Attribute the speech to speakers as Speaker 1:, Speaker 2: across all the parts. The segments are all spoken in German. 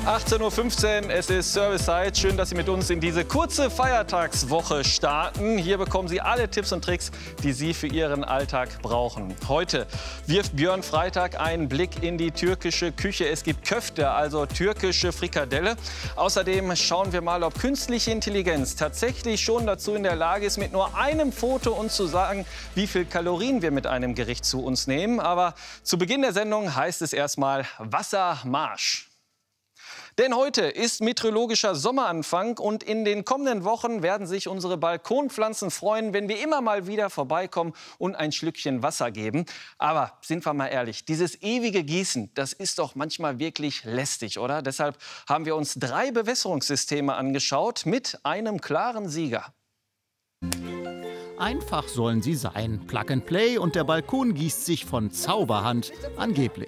Speaker 1: 18:15 Uhr, es ist Servicezeit. Schön, dass Sie mit uns in diese kurze Feiertagswoche starten. Hier bekommen Sie alle Tipps und Tricks, die Sie für Ihren Alltag brauchen. Heute wirft Björn Freitag einen Blick in die türkische Küche. Es gibt Köfte, also türkische Frikadelle. Außerdem schauen wir mal, ob künstliche Intelligenz tatsächlich schon dazu in der Lage ist, mit nur einem Foto uns zu sagen, wie viel Kalorien wir mit einem Gericht zu uns nehmen. Aber zu Beginn der Sendung heißt es erstmal Wassermarsch. Denn heute ist meteorologischer Sommeranfang und in den kommenden Wochen werden sich unsere Balkonpflanzen freuen, wenn wir immer mal wieder vorbeikommen und ein Schlückchen Wasser geben. Aber sind wir mal ehrlich, dieses ewige Gießen, das ist doch manchmal wirklich lästig, oder? Deshalb haben wir uns 3 Bewässerungssysteme angeschaut mit einem klaren Sieger.
Speaker 2: Einfach sollen sie sein. Plug and Play und der Balkon gießt sich von Zauberhand, angeblich.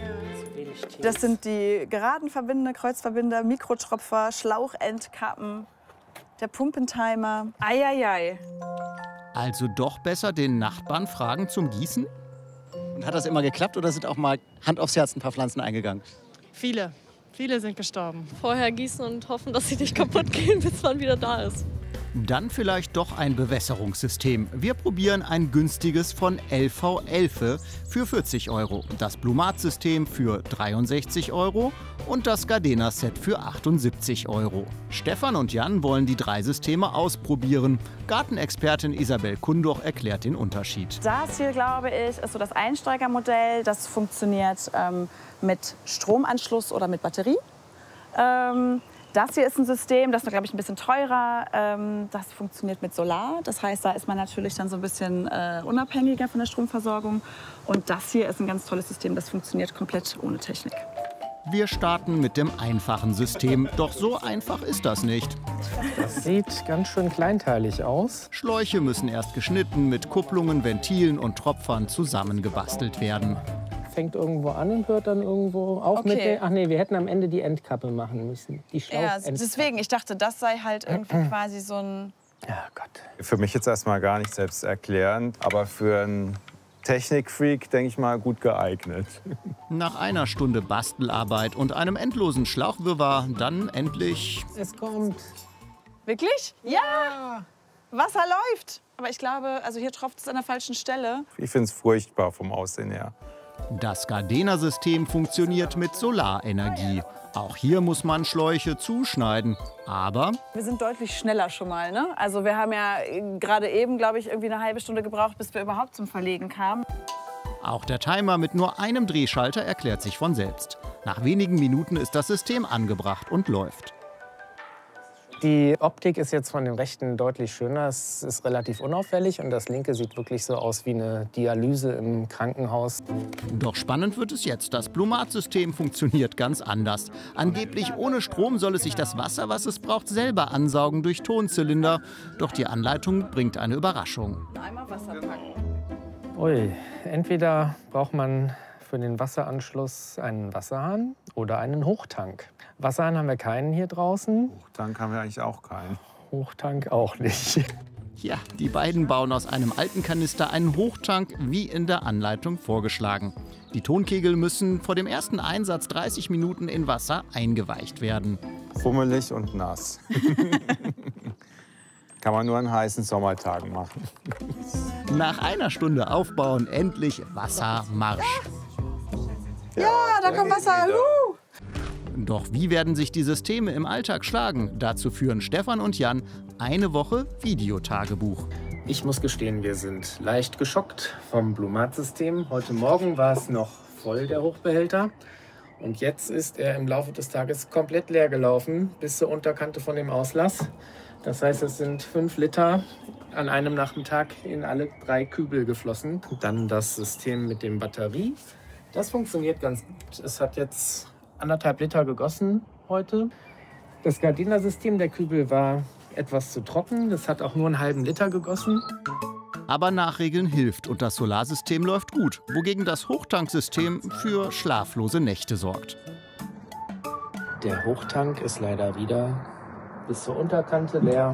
Speaker 3: Das sind die geraden Verbinder, Kreuzverbinder, Mikrotropfer, Schlauchendkappen, der Pumpentimer. Eieiei.
Speaker 2: Also doch besser den Nachbarn fragen zum Gießen?
Speaker 4: Und hat das immer geklappt oder sind auch mal Hand aufs Herz ein paar Pflanzen eingegangen?
Speaker 5: Viele sind gestorben.
Speaker 6: Vorher gießen und hoffen, dass sie nicht kaputt gehen, bis man wieder da ist.
Speaker 2: Dann vielleicht doch ein Bewässerungssystem. Wir probieren ein günstiges von LV Elfe für 40 €, das Blumat-System für 63 € und das Gardena-Set für 78 €. Stefan und Jan wollen die 3 Systeme ausprobieren. Gartenexpertin Isabel Kundoch erklärt den Unterschied.
Speaker 3: Das hier, glaube ich, ist so das Einsteigermodell. Das funktioniert mit Stromanschluss oder mit Batterie. Das hier ist ein System, das ist, glaube ich, ein bisschen teurer. Das funktioniert mit Solar. Das heißt, da ist man natürlich dann so ein bisschen unabhängiger von der Stromversorgung. Und das hier ist ein ganz tolles System, das funktioniert komplett ohne Technik.
Speaker 2: Wir starten mit dem einfachen System. Doch so einfach ist das nicht.
Speaker 7: Das sieht ganz schön kleinteilig aus.
Speaker 2: Schläuche müssen erst geschnitten, mit Kupplungen, Ventilen und Tropfern zusammengebastelt werden.
Speaker 7: Fängt irgendwo an und hört dann irgendwo auf mit der... Ach nee, wir hätten am Ende die Endkappe machen müssen. Die
Speaker 3: Schlauchendkappe. Ja, deswegen, ich dachte, das sei halt irgendwie quasi so ein...
Speaker 7: Ja, Gott.
Speaker 8: Für mich jetzt erstmal gar nicht selbsterklärend, aber für einen Technikfreak, denke ich mal, gut geeignet.
Speaker 2: Nach einer Stunde Bastelarbeit und einem endlosen Schlauchwirrwarr dann endlich...
Speaker 7: Es kommt.
Speaker 3: Wirklich? Ja! Wasser läuft! Aber ich glaube, also hier tropft es an der falschen Stelle.
Speaker 8: Ich finde es furchtbar vom Aussehen her.
Speaker 2: Das Gardena-System funktioniert mit Solarenergie. Auch hier muss man Schläuche zuschneiden. Aber
Speaker 3: wir sind deutlich schneller schon mal, ne? Also wir haben ja gerade eben, glaube ich, irgendwie eine halbe Stunde gebraucht, bis wir überhaupt zum Verlegen kamen.
Speaker 2: Auch der Timer mit nur einem Drehschalter erklärt sich von selbst. Nach wenigen Minuten ist das System angebracht und läuft.
Speaker 7: Die Optik ist jetzt von dem rechten deutlich schöner. Es ist relativ unauffällig und das linke sieht wirklich so aus wie eine Dialyse im Krankenhaus.
Speaker 2: Doch spannend wird es jetzt. Das Blumat-System funktioniert ganz anders. Angeblich ohne Strom soll es sich das Wasser, was es braucht, selber ansaugen durch Tonzylinder. Doch die Anleitung bringt eine Überraschung.
Speaker 3: Einmal Wasser packen.
Speaker 7: Ui, entweder braucht man für den Wasseranschluss einen Wasserhahn oder einen Hochtank. Wasserhahn haben wir keinen hier draußen.
Speaker 8: Hochtank haben wir eigentlich auch keinen.
Speaker 7: Hochtank auch nicht.
Speaker 2: Ja, die beiden bauen aus einem alten Kanister einen Hochtank, wie in der Anleitung vorgeschlagen. Die Tonkegel müssen vor dem ersten Einsatz 30 Minuten in Wasser eingeweicht werden.
Speaker 8: Fummelig und nass. Kann man nur an heißen Sommertagen machen.
Speaker 2: Nach einer Stunde Aufbauen endlich Wassermarsch.
Speaker 3: Ja, da kommt Wasser.
Speaker 2: Doch wie werden sich die Systeme im Alltag schlagen? Dazu führen Stefan und Jan eine Woche Videotagebuch.
Speaker 7: Ich muss gestehen, wir sind leicht geschockt vom Blumat-System. Heute Morgen war es noch voll, der Hochbehälter. Und jetzt ist er im Laufe des Tages komplett leer gelaufen, bis zur Unterkante von dem Auslass. Das heißt, es sind 5 Liter an einem Nachmittag in alle 3 Kübel geflossen. Dann das System mit dem Batterie. Das funktioniert ganz gut. Es hat jetzt 1,5 Liter gegossen heute. Das Gardena-System, der Kübel war etwas zu trocken. Das hat auch nur einen halben Liter gegossen.
Speaker 2: Aber Nachregeln hilft und das Solarsystem läuft gut, wogegen das Hochtanksystem für schlaflose Nächte sorgt.
Speaker 7: Der Hochtank ist leider wieder bis zur Unterkante leer.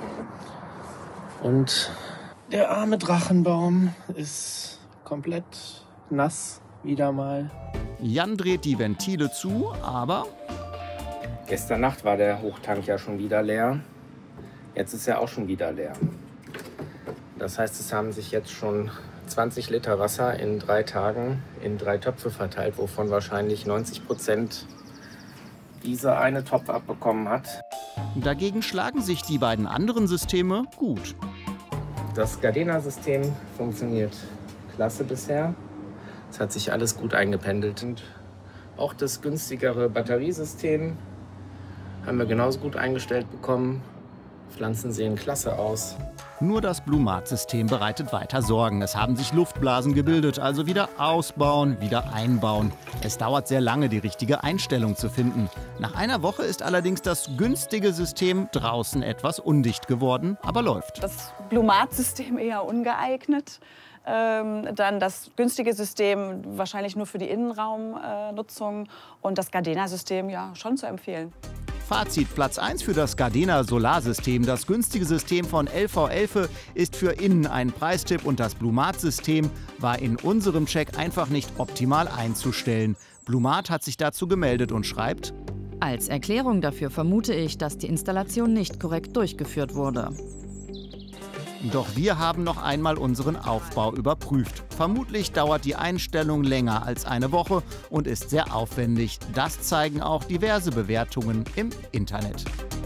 Speaker 7: Und der arme Drachenbaum ist komplett nass, wieder mal.
Speaker 2: Jan dreht die Ventile zu, aber
Speaker 7: Gestern Nacht war der Hochtank ja schon wieder leer. Jetzt ist er auch schon wieder leer. Das heißt, es haben sich jetzt schon 20 Liter Wasser in 3 Tagen in 3 Töpfe verteilt, wovon wahrscheinlich 90% dieser eine Topf abbekommen hat.
Speaker 2: Dagegen schlagen sich die beiden anderen Systeme gut.
Speaker 7: Das Gardena-System funktioniert klasse bisher. Es hat sich alles gut eingependelt. Und auch das günstigere Batteriesystem haben wir genauso gut eingestellt bekommen. Pflanzen sehen klasse aus.
Speaker 2: Nur das Blumat-System bereitet weiter Sorgen. Es haben sich Luftblasen gebildet, also wieder ausbauen, wieder einbauen. Es dauert sehr lange, die richtige Einstellung zu finden. Nach einer Woche ist allerdings das günstige System draußen etwas undicht geworden, aber läuft.
Speaker 3: Das Blumat-System eher ungeeignet. Dann das günstige System wahrscheinlich nur für die Innenraumnutzung und das Gardena-System ja schon zu empfehlen.
Speaker 2: Fazit: Platz 1 für das Gardena Solarsystem. Das günstige System von LV11 ist für innen ein Preistipp und das Blumat-System war in unserem Check einfach nicht optimal einzustellen. Blumat hat sich dazu gemeldet und schreibt:
Speaker 9: Als Erklärung dafür vermute ich, dass die Installation nicht korrekt durchgeführt wurde.
Speaker 2: Doch wir haben noch einmal unseren Aufbau überprüft. Vermutlich dauert die Einstellung länger als eine Woche und ist sehr aufwendig. Das zeigen auch diverse Bewertungen im Internet.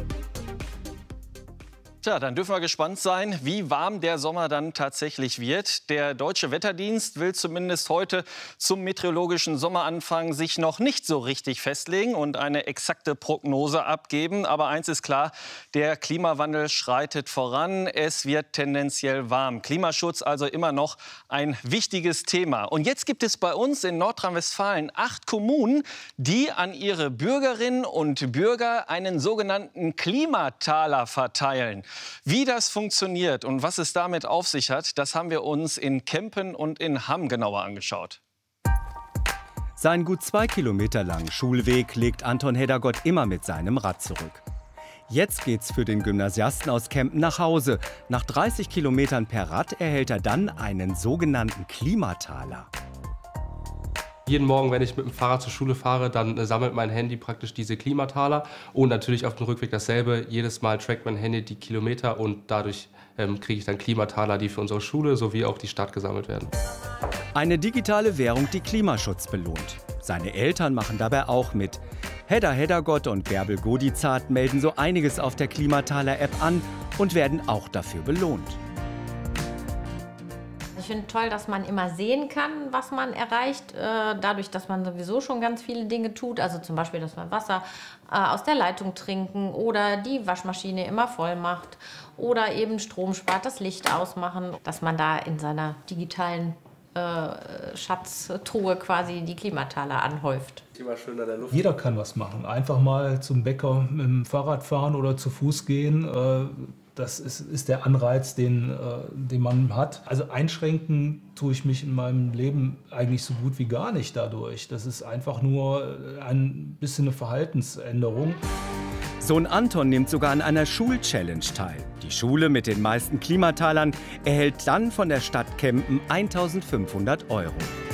Speaker 1: Tja, dann dürfen wir gespannt sein, wie warm der Sommer dann tatsächlich wird. Der Deutsche Wetterdienst will zumindest heute zum meteorologischen Sommeranfang sich noch nicht so richtig festlegen und eine exakte Prognose abgeben. Aber eins ist klar, der Klimawandel schreitet voran. Es wird tendenziell warm. Klimaschutz also immer noch ein wichtiges Thema. Und jetzt gibt es bei uns in Nordrhein-Westfalen 8 Kommunen, die an ihre Bürgerinnen und Bürger einen sogenannten Klimataler verteilen. Wie das funktioniert und was es damit auf sich hat, das haben wir uns in Kempen und in Hamm genauer angeschaut.
Speaker 10: Seinen gut 2 Kilometer langen Schulweg legt Anton Heddergott immer mit seinem Rad zurück. Jetzt geht's für den Gymnasiasten aus Kempen nach Hause. Nach 30 Kilometern per Rad erhält er dann einen sogenannten Klimataler.
Speaker 11: Jeden Morgen, wenn ich mit dem Fahrrad zur Schule fahre, dann sammelt mein Handy praktisch diese Klimataler. Und natürlich auf dem Rückweg dasselbe. Jedes Mal trackt mein Handy die Kilometer und dadurch kriege ich dann Klimataler, die für unsere Schule sowie auch die Stadt gesammelt werden.
Speaker 10: Eine digitale Währung, die Klimaschutz belohnt. Seine Eltern machen dabei auch mit. Hedda Heddergott und Bärbel Godizart melden so einiges auf der Klimataler-App an und werden auch dafür belohnt.
Speaker 12: Ich finde toll, dass man immer sehen kann, was man erreicht, dadurch, dass man sowieso schon ganz viele Dinge tut. Also zum Beispiel, dass man Wasser aus der Leitung trinken oder die Waschmaschine immer voll macht oder eben Strom spart, das Licht ausmachen, dass man da in seiner digitalen Schatztruhe quasi die Klimataler anhäuft.
Speaker 13: Jeder kann was machen. Einfach mal zum Bäcker mit dem Fahrrad fahren oder zu Fuß gehen. Das ist der Anreiz, den man hat. Also einschränken tue ich mich in meinem Leben eigentlich so gut wie gar nicht dadurch. Das ist einfach nur ein bisschen eine Verhaltensänderung.
Speaker 10: Sohn Anton nimmt sogar an einer Schul-Challenge teil. Die Schule mit den meisten Klimatalern erhält dann von der Stadt Kempen 1.500 €.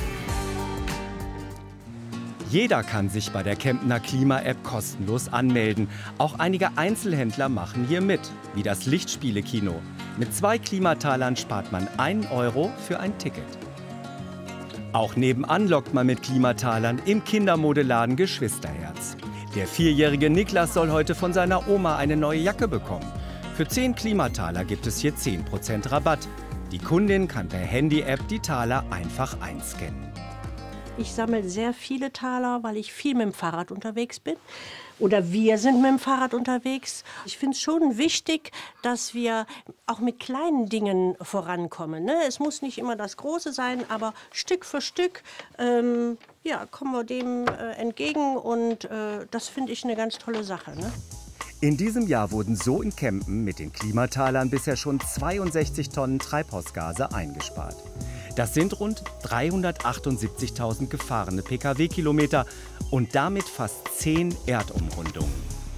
Speaker 10: Jeder kann sich bei der Kempener Klima-App kostenlos anmelden. Auch einige Einzelhändler machen hier mit, wie das Lichtspiele-Kino. Mit 2 Klimatalern spart man 1 € für ein Ticket. Auch nebenan lockt man mit Klimatalern im Kindermodeladen Geschwisterherz. Der 4-jährige Niklas soll heute von seiner Oma eine neue Jacke bekommen. Für 10 Klimataler gibt es hier 10% Rabatt. Die Kundin kann per Handy-App die Taler einfach einscannen.
Speaker 14: Ich sammle sehr viele Taler, weil ich viel mit dem Fahrrad unterwegs bin. Oder wir sind mit dem Fahrrad unterwegs. Ich finde es schon wichtig, dass wir auch mit kleinen Dingen vorankommen. Ne? Es muss nicht immer das Große sein, aber Stück für Stück kommen wir dem entgegen. Und das finde ich eine ganz tolle Sache. Ne?
Speaker 10: In diesem Jahr wurden so in Kempen mit den Klimatalern bisher schon 62 Tonnen Treibhausgase eingespart. Das sind rund 378.000 gefahrene Pkw-Kilometer und damit fast 10 Erdumrundungen.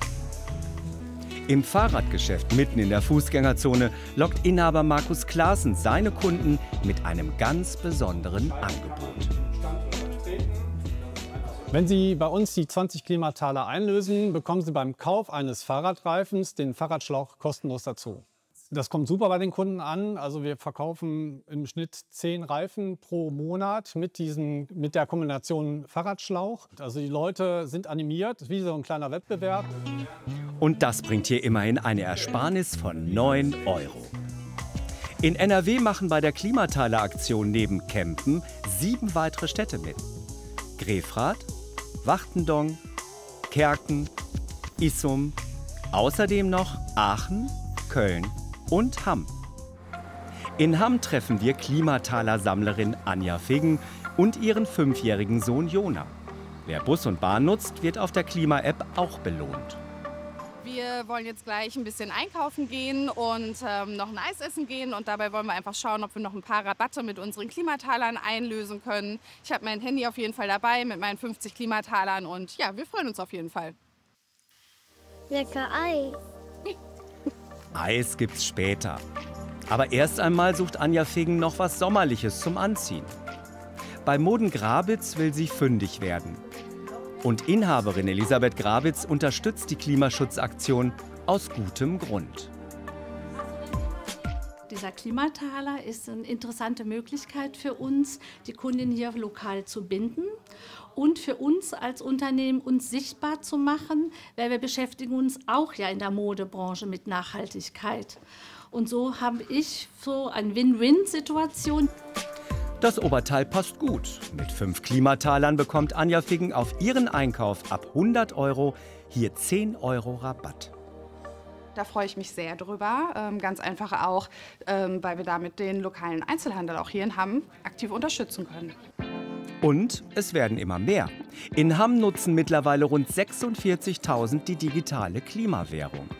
Speaker 10: Im Fahrradgeschäft mitten in der Fußgängerzone lockt Inhaber Markus Klaassen seine Kunden mit einem ganz besonderen Angebot.
Speaker 15: Wenn Sie bei uns die 20 Klimataler einlösen, bekommen Sie beim Kauf eines Fahrradreifens den Fahrradschlauch kostenlos dazu. Das kommt super bei den Kunden an. Also wir verkaufen im Schnitt 10 Reifen pro Monat mit der Kombination Fahrradschlauch. Also die Leute sind animiert, wie so ein kleiner Wettbewerb.
Speaker 10: Und das bringt hier immerhin eine Ersparnis von 9 €. In NRW machen bei der Klimataler-Aktion neben Kempen 7 weitere Städte mit. Grefrath, Wachtendonk, Kerken, Issum, außerdem noch Aachen, Köln und Hamm. In Hamm treffen wir Klimataler-Sammlerin Anja Figgen und ihren 5-jährigen Sohn Jona. Wer Bus und Bahn nutzt, wird auf der Klima-App auch belohnt.
Speaker 16: Wir wollen jetzt gleich ein bisschen einkaufen gehen und noch ein Eis essen gehen. Und dabei wollen wir einfach schauen, ob wir noch ein paar Rabatte mit unseren Klimatalern einlösen können. Ich habe mein Handy auf jeden Fall dabei mit meinen 50 Klimatalern. Und ja, wir freuen uns auf jeden Fall.
Speaker 17: Lecker Ei.
Speaker 10: Eis gibt's später. Aber erst einmal sucht Anja Figgen noch was Sommerliches zum Anziehen. Bei Moden Grabitz will sie fündig werden. Und Inhaberin Elisabeth Grabitz unterstützt die Klimaschutzaktion aus gutem Grund.
Speaker 18: Dieser Klimataler ist eine interessante Möglichkeit für uns, die Kundin hier lokal zu binden und für uns als Unternehmen uns sichtbar zu machen, weil wir beschäftigen uns auch ja in der Modebranche mit Nachhaltigkeit. Und so habe ich so eine Win-Win-Situation.
Speaker 10: Das Oberteil passt gut. Mit 5 Klimatalern bekommt Anja Figgen auf ihren Einkauf ab 100 € hier 10 € Rabatt.
Speaker 16: Da freue ich mich sehr drüber. Ganz einfach auch, weil wir damit den lokalen Einzelhandel auch hier in Hamm aktiv unterstützen können.
Speaker 10: Und es werden immer mehr. In Hamm nutzen mittlerweile rund 46.000 die digitale Klimawährung.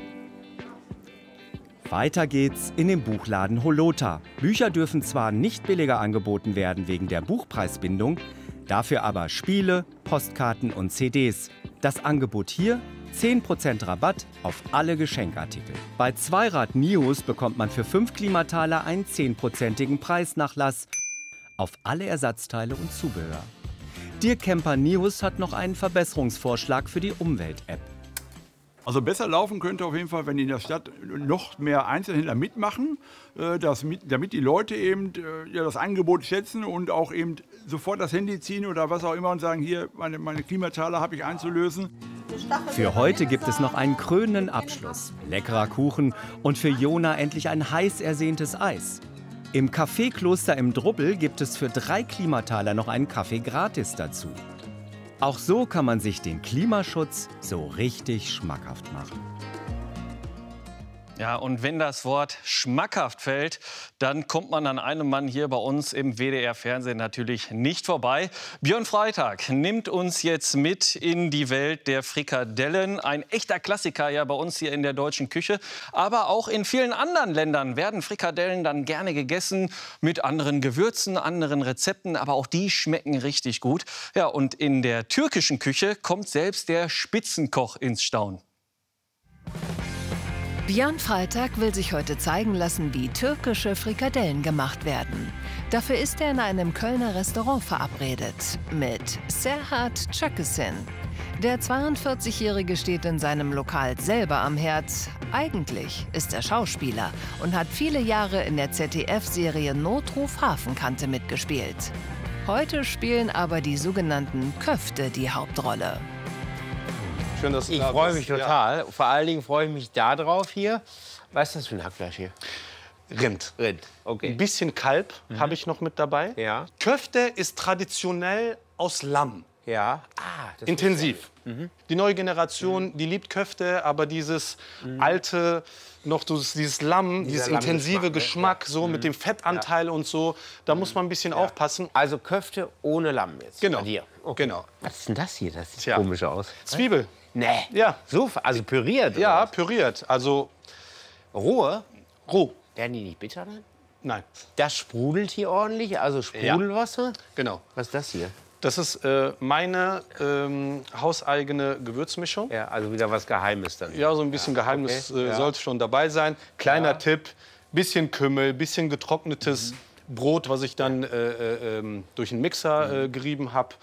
Speaker 10: Weiter geht's in dem Buchladen Holota. Bücher dürfen zwar nicht billiger angeboten werden wegen der Buchpreisbindung, dafür aber Spiele, Postkarten und CDs. Das Angebot hier: 10% Rabatt auf alle Geschenkartikel. Bei Zweirad News bekommt man für 5 Klimataler einen 10%igen Preisnachlass auf alle Ersatzteile und Zubehör. Dirk Kemper News hat noch einen Verbesserungsvorschlag für die Umwelt-App.
Speaker 19: Also besser laufen könnte auf jeden Fall, wenn in der Stadt noch mehr Einzelhändler mitmachen, damit die Leute eben das Angebot schätzen und auch eben sofort das Handy ziehen oder was auch immer und sagen, hier, meine Klimataler habe ich einzulösen.
Speaker 10: Für heute gibt es noch einen krönenden Abschluss. Leckerer Kuchen und für Jona endlich ein heiß ersehntes Eis. Im Kaffeekloster im Drubbel gibt es für 3 Klimataler noch einen Kaffee gratis dazu. Auch so kann man sich den Klimaschutz so richtig schmackhaft machen.
Speaker 1: Ja, und wenn das Wort schmackhaft fällt, dann kommt man an einem Mann hier bei uns im WDR-Fernsehen natürlich nicht vorbei. Björn Freitag nimmt uns jetzt mit in die Welt der Frikadellen. Ein echter Klassiker ja bei uns hier in der deutschen Küche. Aber auch in vielen anderen Ländern werden Frikadellen dann gerne gegessen mit anderen Gewürzen, anderen Rezepten. Aber auch die schmecken richtig gut. Ja, und in der türkischen Küche kommt selbst der Spitzenkoch ins Staunen.
Speaker 20: Björn Freitag will sich heute zeigen lassen, wie türkische Frikadellen gemacht werden. Dafür ist er in einem Kölner Restaurant verabredet mit Serhat Çakısin. Der 42-Jährige steht in seinem Lokal selber am Herd. Eigentlich ist er Schauspieler und hat viele Jahre in der ZDF-Serie Notruf Hafenkante mitgespielt. Heute spielen aber die sogenannten Köfte die Hauptrolle.
Speaker 21: Schön, dass du da bist. Ich freue mich total. Ja. Vor allen Dingen freue ich mich darauf hier. Was ist das für ein Hackfleisch hier?
Speaker 22: Rind.
Speaker 21: Rind, okay.
Speaker 22: Ein bisschen Kalb habe ich noch mit dabei.
Speaker 21: Ja.
Speaker 22: Köfte ist traditionell aus Lamm.
Speaker 21: Ja.
Speaker 22: Das intensiv. Die neue Generation, die liebt Köfte, aber dieses alte, noch dieses Lamm, dieses intensive Geschmack, so mit dem Fettanteil und so, da muss man ein bisschen aufpassen.
Speaker 21: Also Köfte ohne Lamm jetzt.
Speaker 22: Genau.
Speaker 21: Bei dir.
Speaker 22: Okay. Genau.
Speaker 21: Was ist denn das hier? Das sieht komisch aus.
Speaker 22: Zwiebel.
Speaker 21: Nee.
Speaker 22: Ja.
Speaker 21: So, also püriert?
Speaker 22: Ja,
Speaker 21: oder?
Speaker 22: Püriert. Also
Speaker 21: rohe?
Speaker 22: Roh.
Speaker 21: Werden die nicht bitter dann?
Speaker 22: Nein.
Speaker 21: Das sprudelt hier ordentlich, also Sprudelwasser?
Speaker 22: Ja. Genau.
Speaker 21: Was ist das hier?
Speaker 22: Das ist meine hauseigene Gewürzmischung.
Speaker 21: Ja, also wieder was Geheimes dann.
Speaker 22: Ja, so ein bisschen Geheimnis sollte schon dabei sein. Kleiner Tipp, bisschen Kümmel, bisschen getrocknetes Brot, was ich dann durch einen Mixer gerieben habe.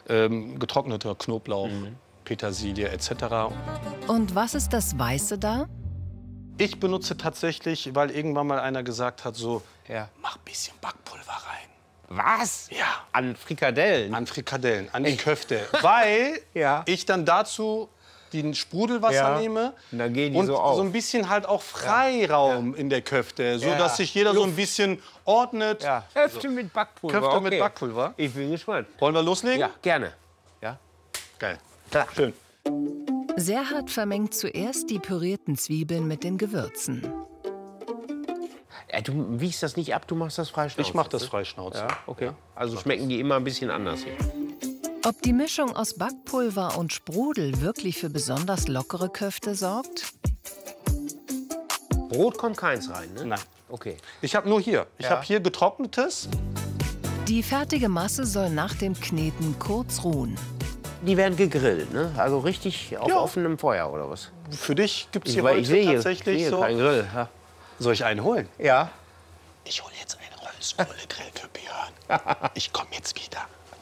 Speaker 11: getrockneter Knoblauch, Petersilie etc.
Speaker 20: Und was ist das Weiße da?
Speaker 11: Ich benutze tatsächlich, weil irgendwann mal einer gesagt hat, so, mach ein bisschen Backpulver rein.
Speaker 21: Was?
Speaker 11: Ja.
Speaker 21: An Frikadellen?
Speaker 11: An Frikadellen, an die Köfte. Weil ich dann dazu den Sprudelwasser nehme
Speaker 21: und, dann gehen die
Speaker 11: und
Speaker 21: so, auf.
Speaker 11: so ein bisschen halt auch Freiraum in der Köfte, so dass sich jeder so ein bisschen ordnet.
Speaker 21: Ja. Köfte mit Backpulver.
Speaker 11: Köfte mit Backpulver.
Speaker 21: Ich bin gespannt.
Speaker 11: Wollen wir loslegen?
Speaker 21: Ja, gerne. Ja.
Speaker 11: Geil. Schön.
Speaker 20: Serhat vermengt zuerst die pürierten Zwiebeln mit den Gewürzen.
Speaker 21: Du wiegst das nicht ab, du machst das Freischnauze.
Speaker 11: Ich mach das Freischnauze.
Speaker 21: Ja, okay. Also schmecken die immer ein bisschen anders hier.
Speaker 20: Ob die Mischung aus Backpulver und Sprudel wirklich für besonders lockere Köfte sorgt?
Speaker 21: Brot kommt keins rein, ne?
Speaker 11: Nein.
Speaker 21: Okay.
Speaker 11: Ich habe nur hier. Ich habe hier getrocknetes.
Speaker 20: Die fertige Masse soll nach dem Kneten kurz ruhen.
Speaker 21: Die werden gegrillt, ne? Also richtig auf offenem Feuer oder was?
Speaker 11: Für dich gibt es hier
Speaker 21: ich sehe
Speaker 11: tatsächlich so.
Speaker 21: Keinen Grill. Ja.
Speaker 11: Soll ich einen holen?
Speaker 21: Ja.
Speaker 11: Ich hole jetzt einen Holzkohlegrill für Björn. Ich komme jetzt wieder.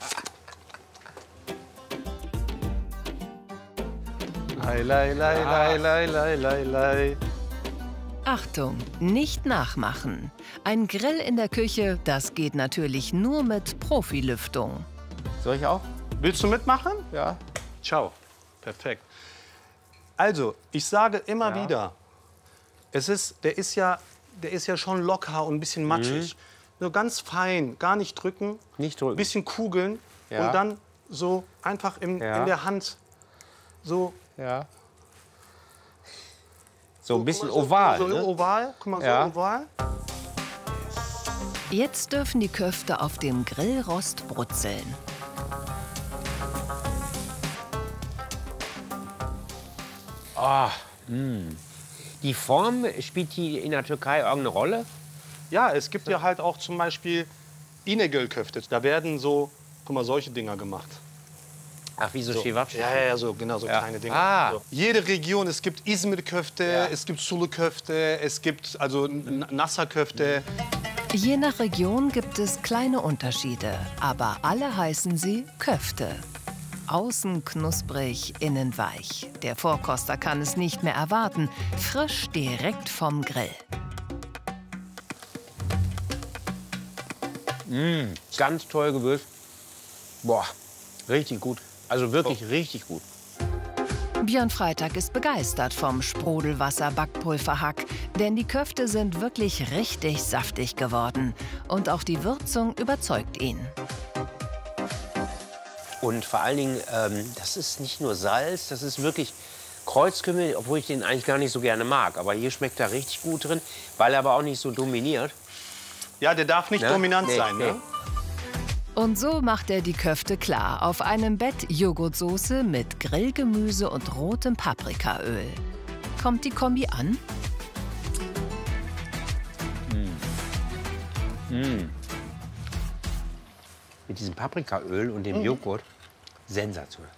Speaker 11: Lei, lei, lei, lei, lei, lei, lei, lei.
Speaker 20: Achtung, nicht nachmachen. Ein Grill in der Küche, das geht natürlich nur mit Profilüftung.
Speaker 21: Soll ich auch?
Speaker 11: Willst du mitmachen?
Speaker 21: Ja.
Speaker 11: Ciao. Perfekt. Also, ich sage immer wieder, der ist ja schon locker und ein bisschen matschig. Nur ganz fein, gar nicht drücken.
Speaker 21: Nicht drücken.
Speaker 11: Ein bisschen kugeln und dann so einfach in der Hand so.
Speaker 21: Ja. So ein bisschen oval.
Speaker 11: So
Speaker 21: ne?
Speaker 11: oval. Guck mal, so oval.
Speaker 20: Jetzt dürfen die Köfte auf dem Grillrost brutzeln.
Speaker 21: Die Form, spielt die in der Türkei irgendeine Rolle?
Speaker 11: Ja, es gibt ja halt auch zum Beispiel İnegöl-Köfte. Da werden so, guck mal, solche Dinger gemacht.
Speaker 21: Ach, wie so Cevapi?
Speaker 11: Ja, so, genau, so kleine Dinger. So. Jede Region, es gibt İzmir-Köfte, es gibt Sulu-Köfte, es gibt also Nasser-Köfte.
Speaker 20: Je nach Region gibt es kleine Unterschiede, aber alle heißen sie Köfte. Außen knusprig, innen weich. Der Vorkoster kann es nicht mehr erwarten. Frisch direkt vom Grill.
Speaker 21: Ganz toll gewürzt. Boah, richtig gut. Also wirklich richtig gut.
Speaker 20: Björn Freitag ist begeistert vom Sprudelwasser-Backpulverhack, denn die Köfte sind wirklich richtig saftig geworden. Und auch die Würzung überzeugt ihn.
Speaker 21: Und vor allen Dingen, das ist nicht nur Salz, das ist wirklich Kreuzkümmel, obwohl ich den eigentlich gar nicht so gerne mag. Aber hier schmeckt er richtig gut drin, weil er aber auch nicht so dominiert.
Speaker 11: Ja, der darf nicht dominant sein, ne?
Speaker 20: Und so macht er die Köfte klar auf einem Bett Joghurtsoße mit Grillgemüse und rotem Paprikaöl. Kommt die Kombi an?
Speaker 21: Mit diesem Paprikaöl und dem Joghurt, sensationell.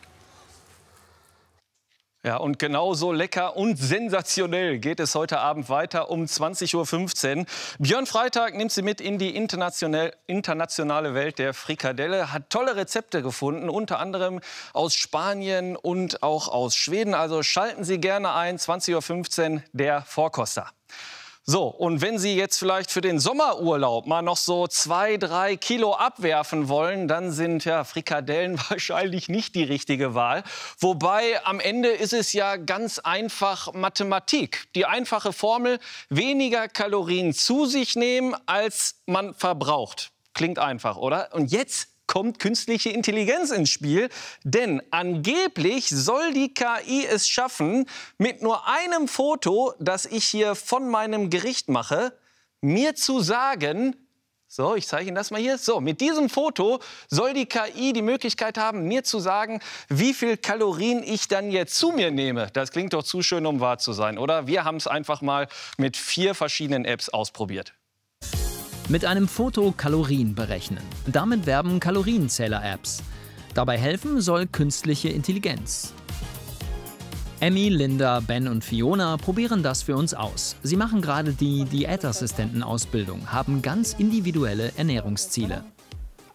Speaker 1: Ja, und genauso lecker und sensationell geht es heute Abend weiter um 20:15 Uhr. Björn Freitag nimmt Sie mit in die internationale Welt der Frikadelle, hat tolle Rezepte gefunden, unter anderem aus Spanien und auch aus Schweden. Also schalten Sie gerne ein, 20:15 Uhr, der Vorkoster. So, und wenn Sie jetzt vielleicht für den Sommerurlaub mal noch so 2-3 Kilo abwerfen wollen, dann sind ja Frikadellen wahrscheinlich nicht die richtige Wahl. Wobei am Ende ist es ja ganz einfach Mathematik. Die einfache Formel: weniger Kalorien zu sich nehmen, als man verbraucht. Klingt einfach, oder? Und jetzt kommt künstliche Intelligenz ins Spiel, denn angeblich soll die KI es schaffen, mit nur einem Foto, das ich hier von meinem Gericht mache, mir zu sagen, so, ich zeige Ihnen das mal hier, so, mit diesem Foto soll die KI die Möglichkeit haben, mir zu sagen, wie viel Kalorien ich dann jetzt zu mir nehme. Das klingt doch zu schön, um wahr zu sein, oder? Wir haben es einfach mal mit 4 verschiedenen Apps ausprobiert.
Speaker 4: Mit einem Foto Kalorien berechnen. Damit werben Kalorienzähler-Apps. Dabei helfen soll künstliche Intelligenz. Emmy, Linda, Ben und Fiona probieren das für uns aus. Sie machen gerade die Diätassistenten-Ausbildung, haben ganz individuelle Ernährungsziele.
Speaker 3: Aber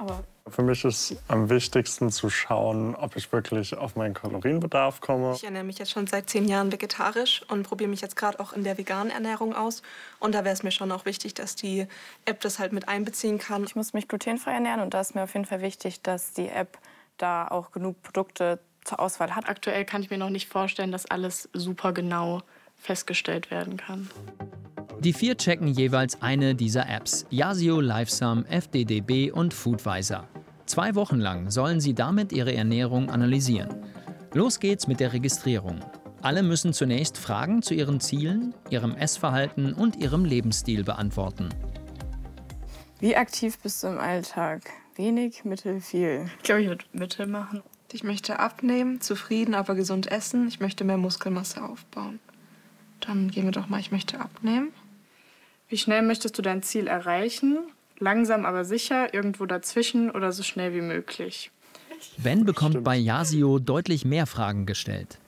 Speaker 5: Für mich ist am wichtigsten zu schauen, ob ich wirklich auf meinen Kalorienbedarf komme.
Speaker 6: Ich ernähre mich jetzt schon seit 10 Jahren vegetarisch und probiere mich jetzt gerade auch in der veganen Ernährung aus. Und da wäre es mir schon auch wichtig, dass die App das halt mit einbeziehen kann.
Speaker 3: Ich muss mich glutenfrei ernähren und da ist mir auf jeden Fall wichtig, dass die App da auch genug Produkte zur Auswahl hat.
Speaker 23: Aktuell kann ich mir noch nicht vorstellen, dass alles super genau festgestellt werden kann.
Speaker 4: Die 4 checken jeweils eine dieser Apps: Yasio, Lifesum, FDDB und Foodvisor. 2 Wochen lang sollen sie damit ihre Ernährung analysieren. Los geht's mit der Registrierung. Alle müssen zunächst Fragen zu ihren Zielen, ihrem Essverhalten und ihrem Lebensstil beantworten.
Speaker 23: Wie aktiv bist du im Alltag? Wenig, mittel, viel? Ich glaube, ich würde Mittel machen.
Speaker 6: Ich möchte abnehmen, zufrieden, aber gesund essen. Ich möchte mehr Muskelmasse aufbauen. Dann gehen wir doch mal, ich möchte abnehmen.
Speaker 23: Wie schnell möchtest du dein Ziel erreichen? Langsam, aber sicher, irgendwo dazwischen oder so schnell wie möglich?
Speaker 4: Ben bekommt bei Yasio deutlich mehr Fragen gestellt.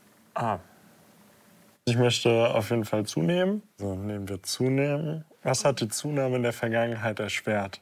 Speaker 5: Ich möchte auf jeden Fall zunehmen. So, nehmen wir zunehmen. Was hat die Zunahme in der Vergangenheit erschwert?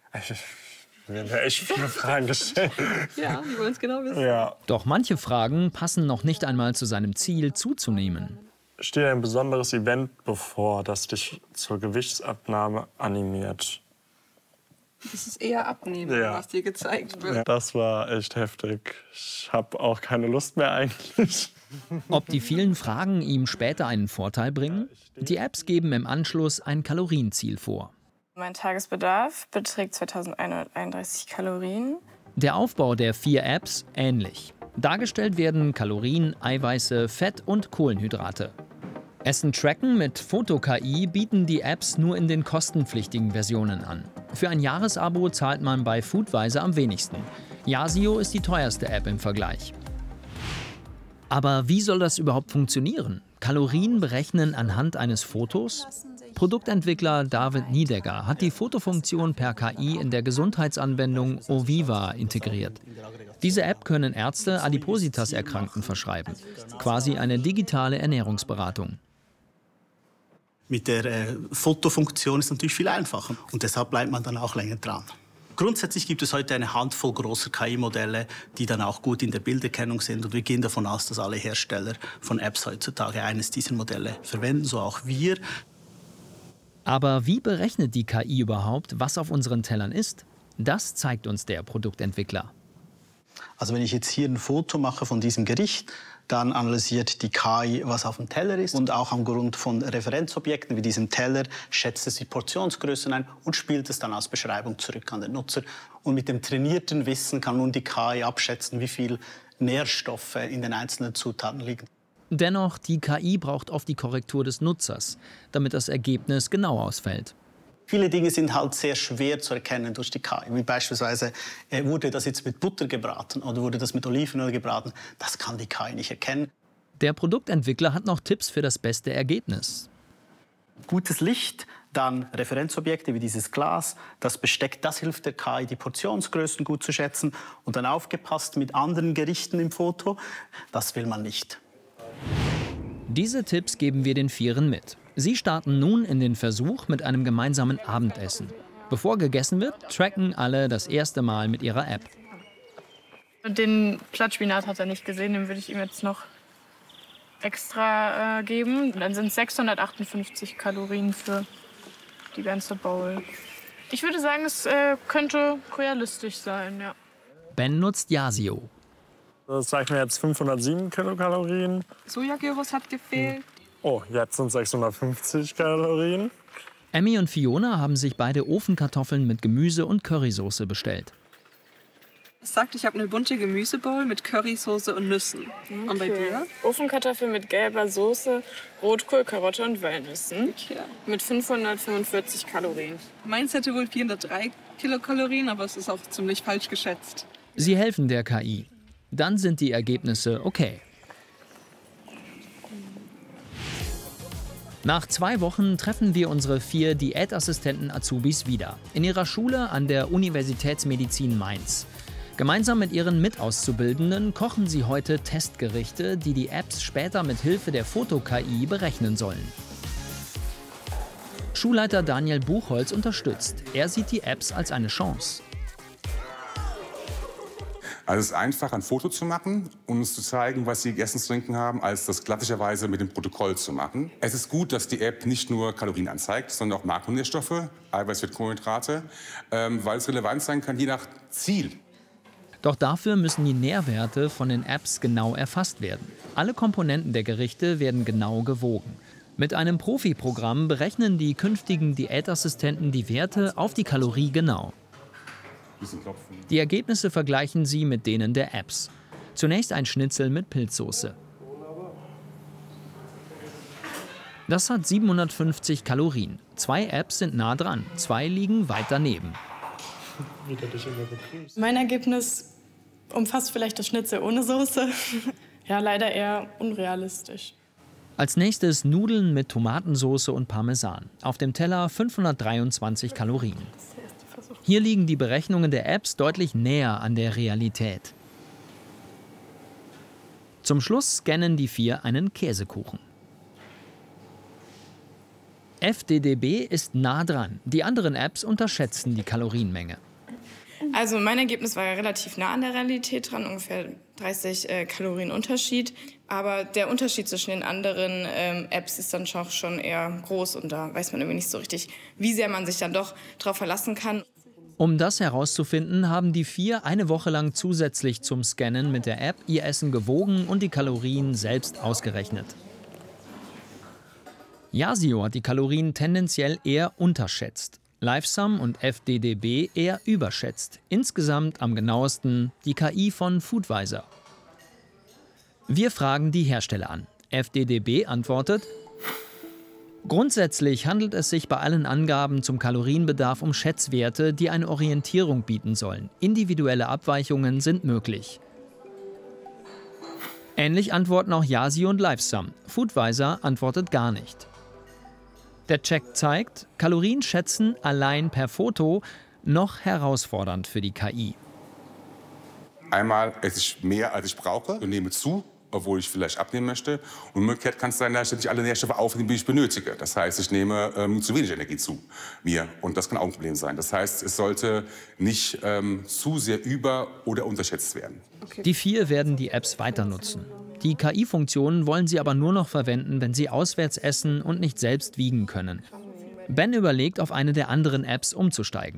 Speaker 5: Wir haben ja echt viele Fragen gestellt.
Speaker 6: Ja, die wollen es genau wissen.
Speaker 5: Ja.
Speaker 4: Doch manche Fragen passen noch nicht einmal zu seinem Ziel, zuzunehmen.
Speaker 5: Steht ein besonderes Event bevor, das dich zur Gewichtsabnahme animiert?
Speaker 6: Das ist eher Abnehmen,
Speaker 5: Ja.
Speaker 6: was dir gezeigt wird.
Speaker 5: Ja, das war echt heftig. Ich habe auch keine Lust mehr eigentlich.
Speaker 4: Ob die vielen Fragen ihm später einen Vorteil bringen? Die Apps geben im Anschluss ein Kalorienziel vor.
Speaker 23: Mein Tagesbedarf beträgt 2131 Kalorien.
Speaker 4: Der Aufbau der 4 Apps ähnlich. Dargestellt werden Kalorien, Eiweiße, Fett und Kohlenhydrate. Essen tracken mit Foto-KI bieten die Apps nur in den kostenpflichtigen Versionen an. Für ein Jahresabo zahlt man bei Foodvisor am wenigsten. Yasio ist die teuerste App im Vergleich. Aber wie soll das überhaupt funktionieren? Kalorien berechnen anhand eines Fotos? Produktentwickler David Niedegger hat die Fotofunktion per KI in der Gesundheitsanwendung Oviva integriert. Diese App können Ärzte Adipositas-Erkrankten verschreiben. Quasi eine digitale Ernährungsberatung.
Speaker 24: Mit der Fotofunktion ist es natürlich viel einfacher und deshalb bleibt man dann auch länger dran. Grundsätzlich gibt es heute eine Handvoll großer KI-Modelle, die dann auch gut in der Bilderkennung sind. Und wir gehen davon aus, dass alle Hersteller von Apps heutzutage eines dieser Modelle verwenden, so auch wir.
Speaker 4: Aber wie berechnet die KI überhaupt, was auf unseren Tellern ist? Das zeigt uns der Produktentwickler.
Speaker 24: Also wenn ich jetzt hier ein Foto mache von diesem Gericht, dann analysiert die KI, was auf dem Teller ist. Und auch aufgrund von Referenzobjekten wie diesem Teller schätzt es die Portionsgrößen ein und spielt es dann als Beschreibung zurück an den Nutzer. Und mit dem trainierten Wissen kann nun die KI abschätzen, wie viel Nährstoffe in den einzelnen Zutaten liegen.
Speaker 4: Dennoch, die KI braucht oft die Korrektur des Nutzers, damit das Ergebnis genau ausfällt.
Speaker 24: Viele Dinge sind halt sehr schwer zu erkennen durch die KI. Wie beispielsweise, wurde das jetzt mit Butter gebraten oder wurde das mit Olivenöl gebraten? Das kann die KI nicht erkennen.
Speaker 4: Der Produktentwickler hat noch Tipps für das beste Ergebnis.
Speaker 24: Gutes Licht, dann Referenzobjekte wie dieses Glas, das Besteck, das hilft der KI, die Portionsgrößen gut zu schätzen. Und dann aufgepasst mit anderen Gerichten im Foto, das will man nicht.
Speaker 4: Diese Tipps geben wir den Vieren mit. Sie starten nun in den Versuch mit einem gemeinsamen Abendessen. Bevor gegessen wird, tracken alle das erste Mal mit ihrer App.
Speaker 23: Den Blattspinat hat er nicht gesehen, den würde ich ihm jetzt noch extra geben. Dann sind es 658 Kalorien für die ganze Bowl. Ich würde sagen, es könnte realistisch sein, ja.
Speaker 4: Ben nutzt Yasio.
Speaker 5: Das zeigt mir jetzt 507 Kilokalorien.
Speaker 6: Sojagyros hat gefehlt.
Speaker 5: Oh, jetzt sind 650 Kalorien.
Speaker 4: Emmy und Fiona haben sich beide Ofenkartoffeln mit Gemüse und Currysoße bestellt.
Speaker 6: Es sagt, ich habe eine bunte Gemüsebowl mit Currysoße und Nüssen. Okay. Und bei dir?
Speaker 23: Ofenkartoffeln mit gelber Soße, Rotkohl, Karotte und Walnüssen.
Speaker 6: Okay.
Speaker 23: Mit 545 Kalorien.
Speaker 6: Meins hätte wohl 403 Kilokalorien, aber es ist auch ziemlich falsch geschätzt.
Speaker 4: Sie helfen der KI. Dann sind die Ergebnisse okay. Nach 2 Wochen treffen wir unsere 4 Diätassistenten Azubis wieder. In ihrer Schule an der Universitätsmedizin Mainz. Gemeinsam mit ihren Mitauszubildenden kochen sie heute Testgerichte, die die Apps später mit Hilfe der Foto-KI berechnen sollen. Schulleiter Daniel Buchholz unterstützt. Er sieht die Apps als eine Chance.
Speaker 2: Also es ist einfach, ein Foto zu machen und uns zu zeigen, was sie gegessen zu trinken haben, als das klassischerweise mit dem Protokoll zu machen. Es ist gut, dass die App nicht nur Kalorien anzeigt, sondern auch Makronährstoffe, Eiweißfette, Kohlenhydrate, weil es relevant sein kann, je nach Ziel.
Speaker 4: Doch dafür müssen die Nährwerte von den Apps genau erfasst werden. Alle Komponenten der Gerichte werden genau gewogen. Mit einem Profi-Programm berechnen die künftigen Diätassistenten die Werte auf die Kalorie genau. Die Ergebnisse vergleichen sie mit denen der Apps. Zunächst ein Schnitzel mit Pilzsoße. Das hat 750 Kalorien. 2 Apps sind nah dran, 2 liegen weit daneben.
Speaker 7: Mein Ergebnis umfasst vielleicht das Schnitzel ohne Soße. Ja, leider eher unrealistisch.
Speaker 4: Als nächstes Nudeln mit Tomatensauce und Parmesan. Auf dem Teller 523 Kalorien. Hier liegen die Berechnungen der Apps deutlich näher an der Realität. Zum Schluss scannen die 4 einen Käsekuchen. FDDB ist nah dran. Die anderen Apps unterschätzen die Kalorienmenge.
Speaker 7: Also mein Ergebnis war ja relativ nah an der Realität dran, ungefähr 30 Kalorien Unterschied. Aber der Unterschied zwischen den anderen Apps ist dann schon eher groß und da weiß man irgendwie nicht so richtig, wie sehr man sich dann doch darauf verlassen kann.
Speaker 4: Um das herauszufinden, haben die 4 eine Woche lang zusätzlich zum Scannen mit der App ihr Essen gewogen und die Kalorien selbst ausgerechnet. Yasio hat die Kalorien tendenziell eher unterschätzt. Lifesum und FDDB eher überschätzt. Insgesamt am genauesten die KI von Foodvisor. Wir fragen die Hersteller an. FDDB antwortet: Grundsätzlich handelt es sich bei allen Angaben zum Kalorienbedarf um Schätzwerte, die eine Orientierung bieten sollen. Individuelle Abweichungen sind möglich. Ähnlich antworten auch Yasio und Lifesum. Foodvisor antwortet gar nicht. Der Check zeigt, Kalorien schätzen allein per Foto noch herausfordernd für die KI.
Speaker 2: Einmal esse ich mehr, als ich brauche und nehme zu, obwohl ich vielleicht abnehmen möchte. Und umgekehrt kann es sein, dass ich nicht alle Nährstoffe aufnehme, die ich benötige. Das heißt, ich nehme zu wenig Energie zu mir. Und das kann auch ein Problem sein. Das heißt, es sollte nicht zu sehr über- oder unterschätzt werden.
Speaker 4: Die 4 werden die Apps weiter nutzen. Die KI-Funktionen wollen sie aber nur noch verwenden, wenn sie auswärts essen und nicht selbst wiegen können. Ben überlegt, auf eine der anderen Apps umzusteigen.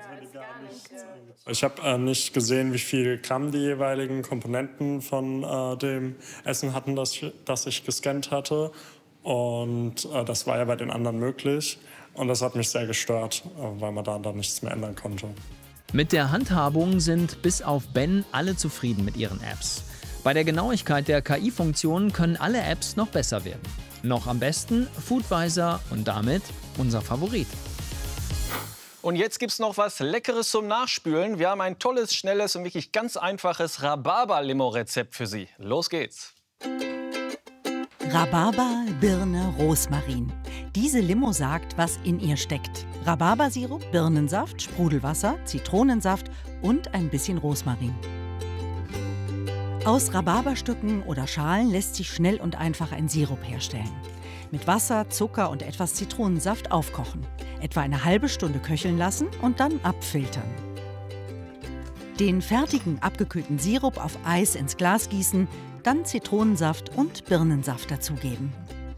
Speaker 5: Ich habe nicht gesehen, wie viel Gramm die jeweiligen Komponenten von dem Essen hatten, das ich gescannt hatte. Und das war ja bei den anderen möglich. Und das hat mich sehr gestört, weil man da dann nichts mehr ändern konnte.
Speaker 4: Mit der Handhabung sind bis auf Ben alle zufrieden mit ihren Apps. Bei der Genauigkeit der KI-Funktionen können alle Apps noch besser werden. Noch am besten Foodvisor und damit unser Favorit.
Speaker 1: Und jetzt gibt es noch was Leckeres zum Nachspülen. Wir haben ein tolles, schnelles und wirklich ganz einfaches Rhabarber-Limo-Rezept für Sie. Los geht's!
Speaker 8: Rhabarber, Birne, Rosmarin. Diese Limo sagt, was in ihr steckt. Rhabarbersirup, Birnensaft, Sprudelwasser, Zitronensaft und ein bisschen Rosmarin. Aus Rhabarberstücken oder Schalen lässt sich schnell und einfach ein Sirup herstellen. Mit Wasser, Zucker und etwas Zitronensaft aufkochen. Etwa eine halbe Stunde köcheln lassen und dann abfiltern. Den fertigen abgekühlten Sirup auf Eis ins Glas gießen, dann Zitronensaft und Birnensaft dazugeben.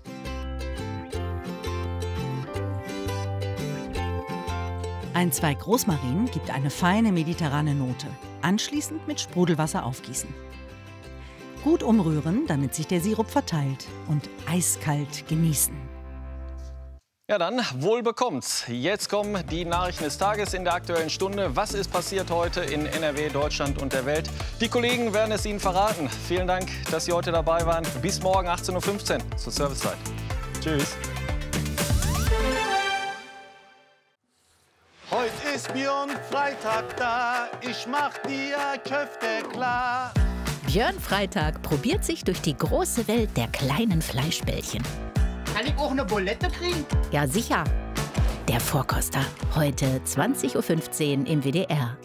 Speaker 8: Ein Zweig Rosmarin gibt eine feine mediterrane Note. Anschließend mit Sprudelwasser aufgießen. Gut umrühren, damit sich der Sirup verteilt und eiskalt genießen.
Speaker 1: Ja dann, wohl bekommt's. Jetzt kommen die Nachrichten des Tages in der Aktuellen Stunde. Was ist passiert heute in NRW, Deutschland und der Welt? Die Kollegen werden es Ihnen verraten. Vielen Dank, dass Sie heute dabei waren. Bis morgen 18:15 Uhr zur Servicezeit. Tschüss.
Speaker 9: Heute ist Björn Freitag da, ich mach dir Köfte klar.
Speaker 25: Björn Freitag probiert sich durch die große Welt der kleinen Fleischbällchen.
Speaker 26: Kann ich auch eine Bulette kriegen?
Speaker 25: Ja, sicher. Der Vorkoster. Heute 20:15 Uhr im WDR.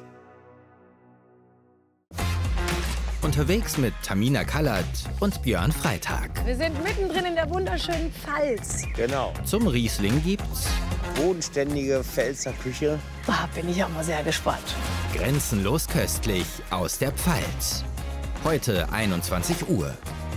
Speaker 27: Unterwegs mit Tamina Kallert und Björn Freitag.
Speaker 28: Wir sind mittendrin in der wunderschönen Pfalz.
Speaker 27: Genau. Zum Riesling gibt's
Speaker 21: bodenständige Pfälzer Küche.
Speaker 12: Bin ich auch mal sehr gespannt.
Speaker 27: Grenzenlos köstlich aus der Pfalz. Heute 21 Uhr.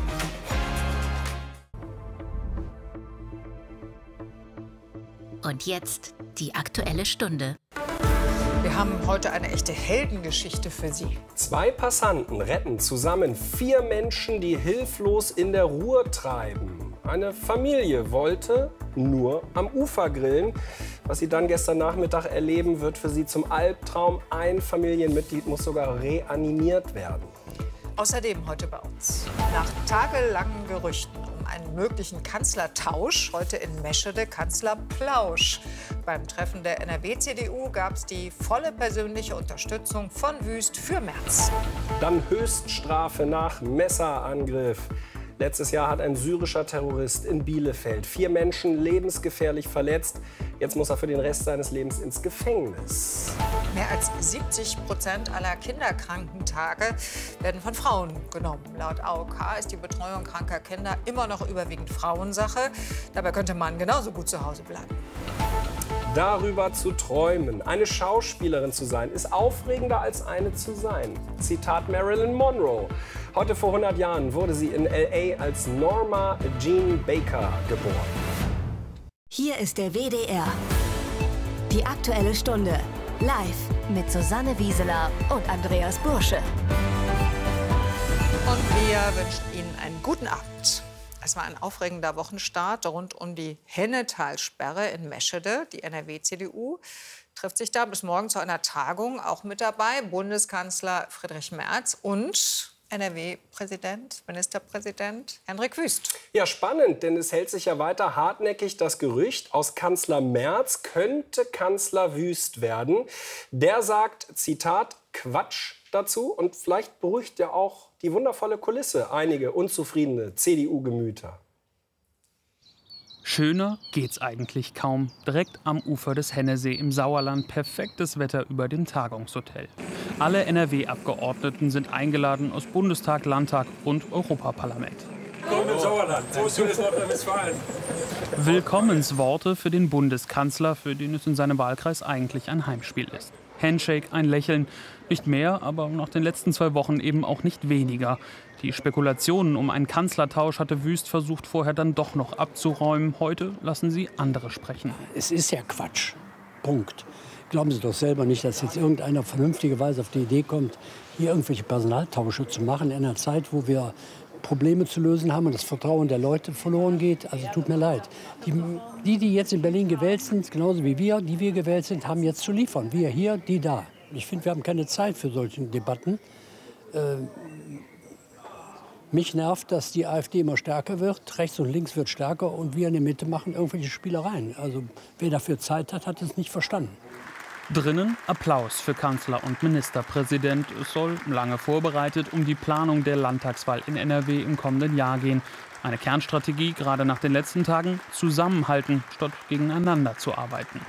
Speaker 25: Und jetzt die Aktuelle Stunde.
Speaker 13: Wir haben heute eine echte Heldengeschichte für Sie.
Speaker 14: 2 Passanten retten zusammen 4 Menschen, die hilflos in der Ruhr treiben. Eine Familie wollte nur am Ufer grillen. Was sie dann gestern Nachmittag erleben, wird für sie zum Albtraum. Ein Familienmitglied muss sogar reanimiert werden.
Speaker 13: Außerdem heute bei uns. Nach tagelangen Gerüchten um einen möglichen Kanzlertausch, heute in Meschede Kanzlerplausch. Beim Treffen der NRW-CDU gab es die volle persönliche Unterstützung von Wüst für Merz.
Speaker 14: Dann Höchststrafe nach Messerangriff. Letztes Jahr hat ein syrischer Terrorist in Bielefeld 4 Menschen lebensgefährlich verletzt. Jetzt muss er für den Rest seines Lebens ins Gefängnis.
Speaker 13: Mehr als 70% aller Kinderkrankentage werden von Frauen genommen. Laut AOK ist die Betreuung kranker Kinder immer noch überwiegend Frauensache. Dabei könnte man genauso gut zu Hause bleiben.
Speaker 14: Darüber zu träumen, eine Schauspielerin zu sein, ist aufregender als eine zu sein. Zitat Marilyn Monroe. Heute vor 100 Jahren wurde sie in L.A. als Norma Jean Baker geboren.
Speaker 25: Hier ist der WDR. Die Aktuelle Stunde. Live mit Susanne Wieseler und Andreas Bursche.
Speaker 13: Und wir wünschen Ihnen einen guten Abend. Es war ein aufregender Wochenstart rund um die Hennetalsperre in Meschede. Die NRW-CDU trifft sich da bis morgen zu einer Tagung. Auch mit dabei Bundeskanzler Friedrich Merz und NRW-Präsident, Ministerpräsident Hendrik Wüst.
Speaker 14: Ja, spannend, denn es hält sich ja weiter hartnäckig das Gerücht, aus Kanzler Merz könnte Kanzler Wüst werden. Der sagt, Zitat, Quatsch dazu und vielleicht beruhigt ja auch die wundervolle Kulisse einige unzufriedene CDU-Gemüter.
Speaker 15: Schöner geht's eigentlich kaum. Direkt am Ufer des Hennesee im Sauerland perfektes Wetter über dem Tagungshotel. Alle NRW-Abgeordneten sind eingeladen aus Bundestag, Landtag und Europaparlament.
Speaker 16: Willkommen im Sauerland. Wo ist schönes Nordrhein-Westfalen?
Speaker 15: Willkommensworte für den Bundeskanzler, für den es in seinem Wahlkreis eigentlich ein Heimspiel ist. Handshake, ein Lächeln, nicht mehr, aber nach den letzten 2 Wochen eben auch nicht weniger. Die Spekulationen um einen Kanzlertausch hatte Wüst versucht, vorher dann doch noch abzuräumen. Heute lassen sie andere sprechen.
Speaker 17: Es ist ja Quatsch. Punkt. Glauben Sie doch selber nicht, dass jetzt irgendeiner vernünftigerweise auf die Idee kommt, hier irgendwelche Personaltausche zu machen in einer Zeit, wo wir Probleme zu lösen haben und das Vertrauen der Leute verloren geht. Also tut mir leid. Die jetzt in Berlin gewählt sind, genauso wie wir, die wir gewählt sind, haben jetzt zu liefern. Wir hier, die da. Ich finde, wir haben keine Zeit für solche Debatten. Mich nervt, dass die AfD immer stärker wird. Rechts und links wird stärker und wir in der Mitte machen irgendwelche Spielereien. Also wer dafür Zeit hat, hat es nicht verstanden.
Speaker 15: Drinnen Applaus für Kanzler und Ministerpräsident. Es soll, lange vorbereitet, um die Planung der Landtagswahl in NRW im kommenden Jahr gehen. Eine Kernstrategie, gerade nach den letzten Tagen, zusammenhalten, statt gegeneinander zu arbeiten.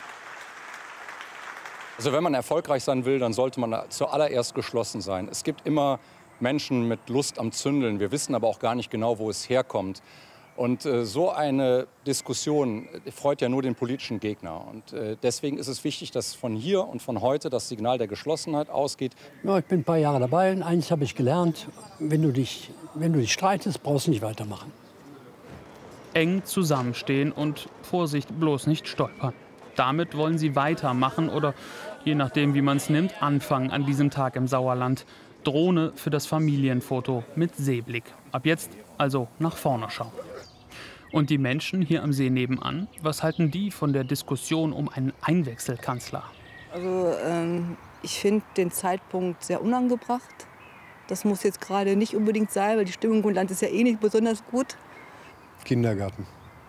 Speaker 18: Also wenn man erfolgreich sein will, dann sollte man zuallererst geschlossen sein. Es gibt immer Menschen mit Lust am Zündeln. Wir wissen aber auch gar nicht genau, wo es herkommt. Und so eine Diskussion freut ja nur den politischen Gegner. Und deswegen ist es wichtig, dass von hier und von heute das Signal der Geschlossenheit ausgeht.
Speaker 17: Ja, ich bin ein paar Jahre dabei und eins habe ich gelernt, wenn du dich streitest, brauchst du nicht weitermachen.
Speaker 15: Eng zusammenstehen und Vorsicht, bloß nicht stolpern. Damit wollen sie weitermachen oder, je nachdem wie man es nimmt, anfangen an diesem Tag im Sauerland. Drohne für das Familienfoto mit Seeblick. Ab jetzt also nach vorne schauen. Und die Menschen hier am See nebenan, was halten die von der Diskussion um einen Einwechselkanzler?
Speaker 28: Also ich finde den Zeitpunkt sehr unangebracht. Das muss jetzt gerade nicht unbedingt sein, weil die Stimmung im Land ist ja eh nicht besonders gut.
Speaker 17: Kindergarten.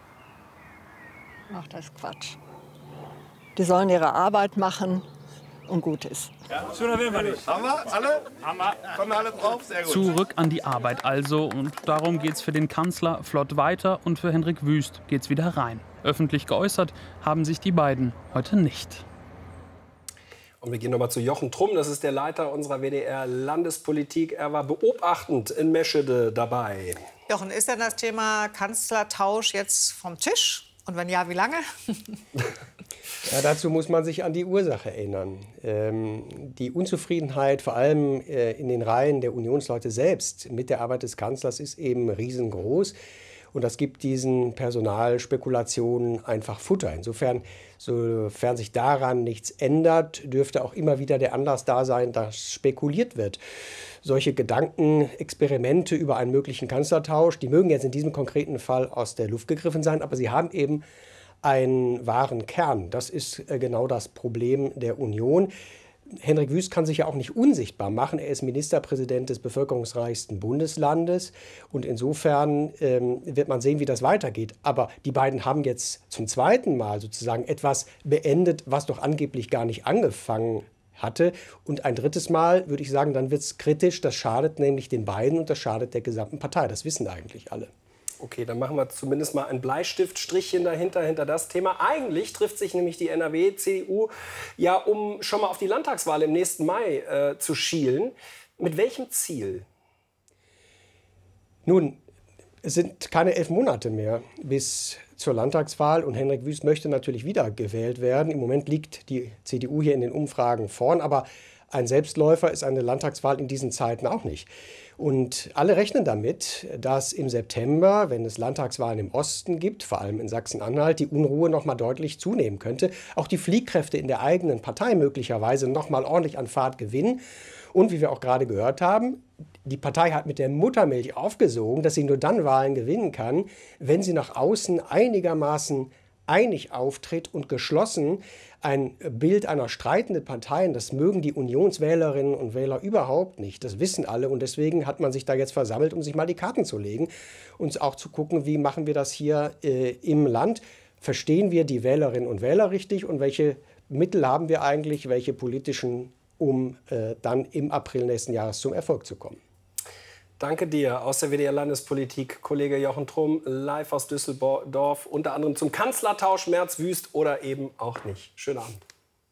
Speaker 28: Ach, das ist Quatsch. Die sollen ihre Arbeit machen und gut ist.
Speaker 16: Ja, schöner will man nicht. Haben wir alle? Haben wir. Kommen wir alle drauf? Sehr gut.
Speaker 15: Zurück an die Arbeit also. Und darum geht's für den Kanzler flott weiter. Und für Hendrik Wüst geht's wieder rein. Öffentlich geäußert haben sich die beiden heute nicht.
Speaker 14: Und wir gehen noch mal zu Jochen Trumm. Das ist der Leiter unserer WDR-Landespolitik. Er war beobachtend in Meschede dabei.
Speaker 13: Jochen, ist denn das Thema Kanzlertausch jetzt vom Tisch? Und wenn ja, wie lange?
Speaker 3: Ja, dazu muss man sich an die Ursache erinnern. Die Unzufriedenheit, vor allem in den Reihen der Unionsleute selbst, mit der Arbeit des Kanzlers ist eben riesengroß. Und das gibt diesen Personalspekulationen einfach Futter. Insofern, sofern sich daran nichts ändert, dürfte auch immer wieder der Anlass da sein, dass spekuliert wird. Solche Gedankenexperimente über einen möglichen Kanzlertausch, die mögen jetzt in diesem konkreten Fall aus der Luft gegriffen sein, aber sie haben eben einen wahren Kern. Das ist genau das Problem der Union. Hendrik Wüst kann sich ja auch nicht unsichtbar machen. Er ist Ministerpräsident des bevölkerungsreichsten Bundeslandes. Und insofern wird man sehen, wie das weitergeht. Aber die beiden haben jetzt zum zweiten Mal sozusagen etwas beendet, was doch angeblich gar nicht angefangen hatte. Und ein drittes Mal, würde ich sagen, dann wird es kritisch. Das schadet nämlich den beiden und das schadet der gesamten Partei. Das wissen eigentlich alle.
Speaker 14: Okay, dann machen wir zumindest mal ein Bleistiftstrichchen dahinter, hinter das Thema. Eigentlich trifft sich nämlich die NRW-CDU ja, um schon mal auf die Landtagswahl im nächsten Mai zu schielen. Mit welchem Ziel?
Speaker 3: Nun, es sind keine 11 Monate mehr bis zur Landtagswahl und Hendrik Wüst möchte natürlich wieder gewählt werden. Im Moment liegt die CDU hier in den Umfragen vorn, aber ein Selbstläufer ist eine Landtagswahl in diesen Zeiten auch nicht. Und alle rechnen damit, dass im September, wenn es Landtagswahlen im Osten gibt, vor allem in Sachsen-Anhalt, die Unruhe noch mal deutlich zunehmen könnte. Auch die Fliehkräfte in der eigenen Partei möglicherweise noch mal ordentlich an Fahrt gewinnen. Und wie wir auch gerade gehört haben, die Partei hat mit der Muttermilch aufgesogen, dass sie nur dann Wahlen gewinnen kann, wenn sie nach außen einigermaßen einig auftritt und geschlossen. Ein Bild einer streitenden Partei, das mögen die Unionswählerinnen und Wähler überhaupt nicht. Das wissen alle und deswegen hat man sich da jetzt versammelt, um sich mal die Karten zu legen und auch zu gucken, wie machen wir das hier im Land. Verstehen wir die Wählerinnen und Wähler richtig und welche Mittel haben wir eigentlich, welche politischen, um dann im April nächsten Jahres zum Erfolg zu kommen.
Speaker 14: Danke dir aus der WDR Landespolitik, Kollege Jochen Trumm, live aus Düsseldorf, unter anderem zum Kanzlertausch Merz-Wüst oder eben auch nicht. Schönen Abend.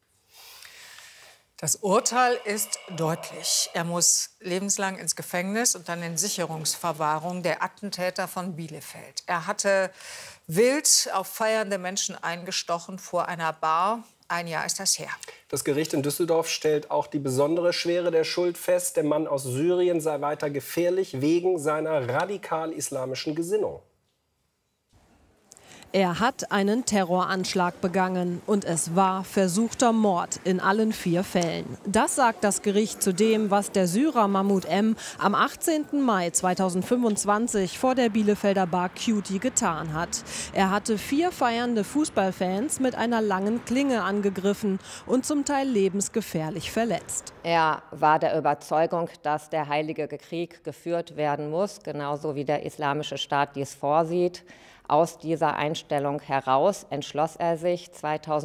Speaker 13: Das Urteil ist deutlich. Er muss lebenslang ins Gefängnis und dann in Sicherungsverwahrung, der Attentäter von Bielefeld. Er hatte wild auf feiernde Menschen eingestochen vor einer Bar. Ein Jahr ist das her.
Speaker 14: Das Gericht in Düsseldorf stellt auch die besondere Schwere der Schuld fest. Der Mann aus Syrien sei weiter gefährlich wegen seiner radikal-islamischen Gesinnung.
Speaker 10: Er hat einen Terroranschlag begangen und es war versuchter Mord in allen 4 Fällen. Das sagt das Gericht zu dem, was der Syrer Mahmoud M. am 18. Mai 2025 vor der Bielefelder Bar Cutie getan hat. Er hatte 4 feiernde Fußballfans mit einer langen Klinge angegriffen und zum Teil lebensgefährlich verletzt.
Speaker 11: Er war der Überzeugung, dass der Heilige Krieg geführt werden muss, genauso wie der Islamische Staat dies vorsieht. Aus dieser Einstellung heraus entschloss er sich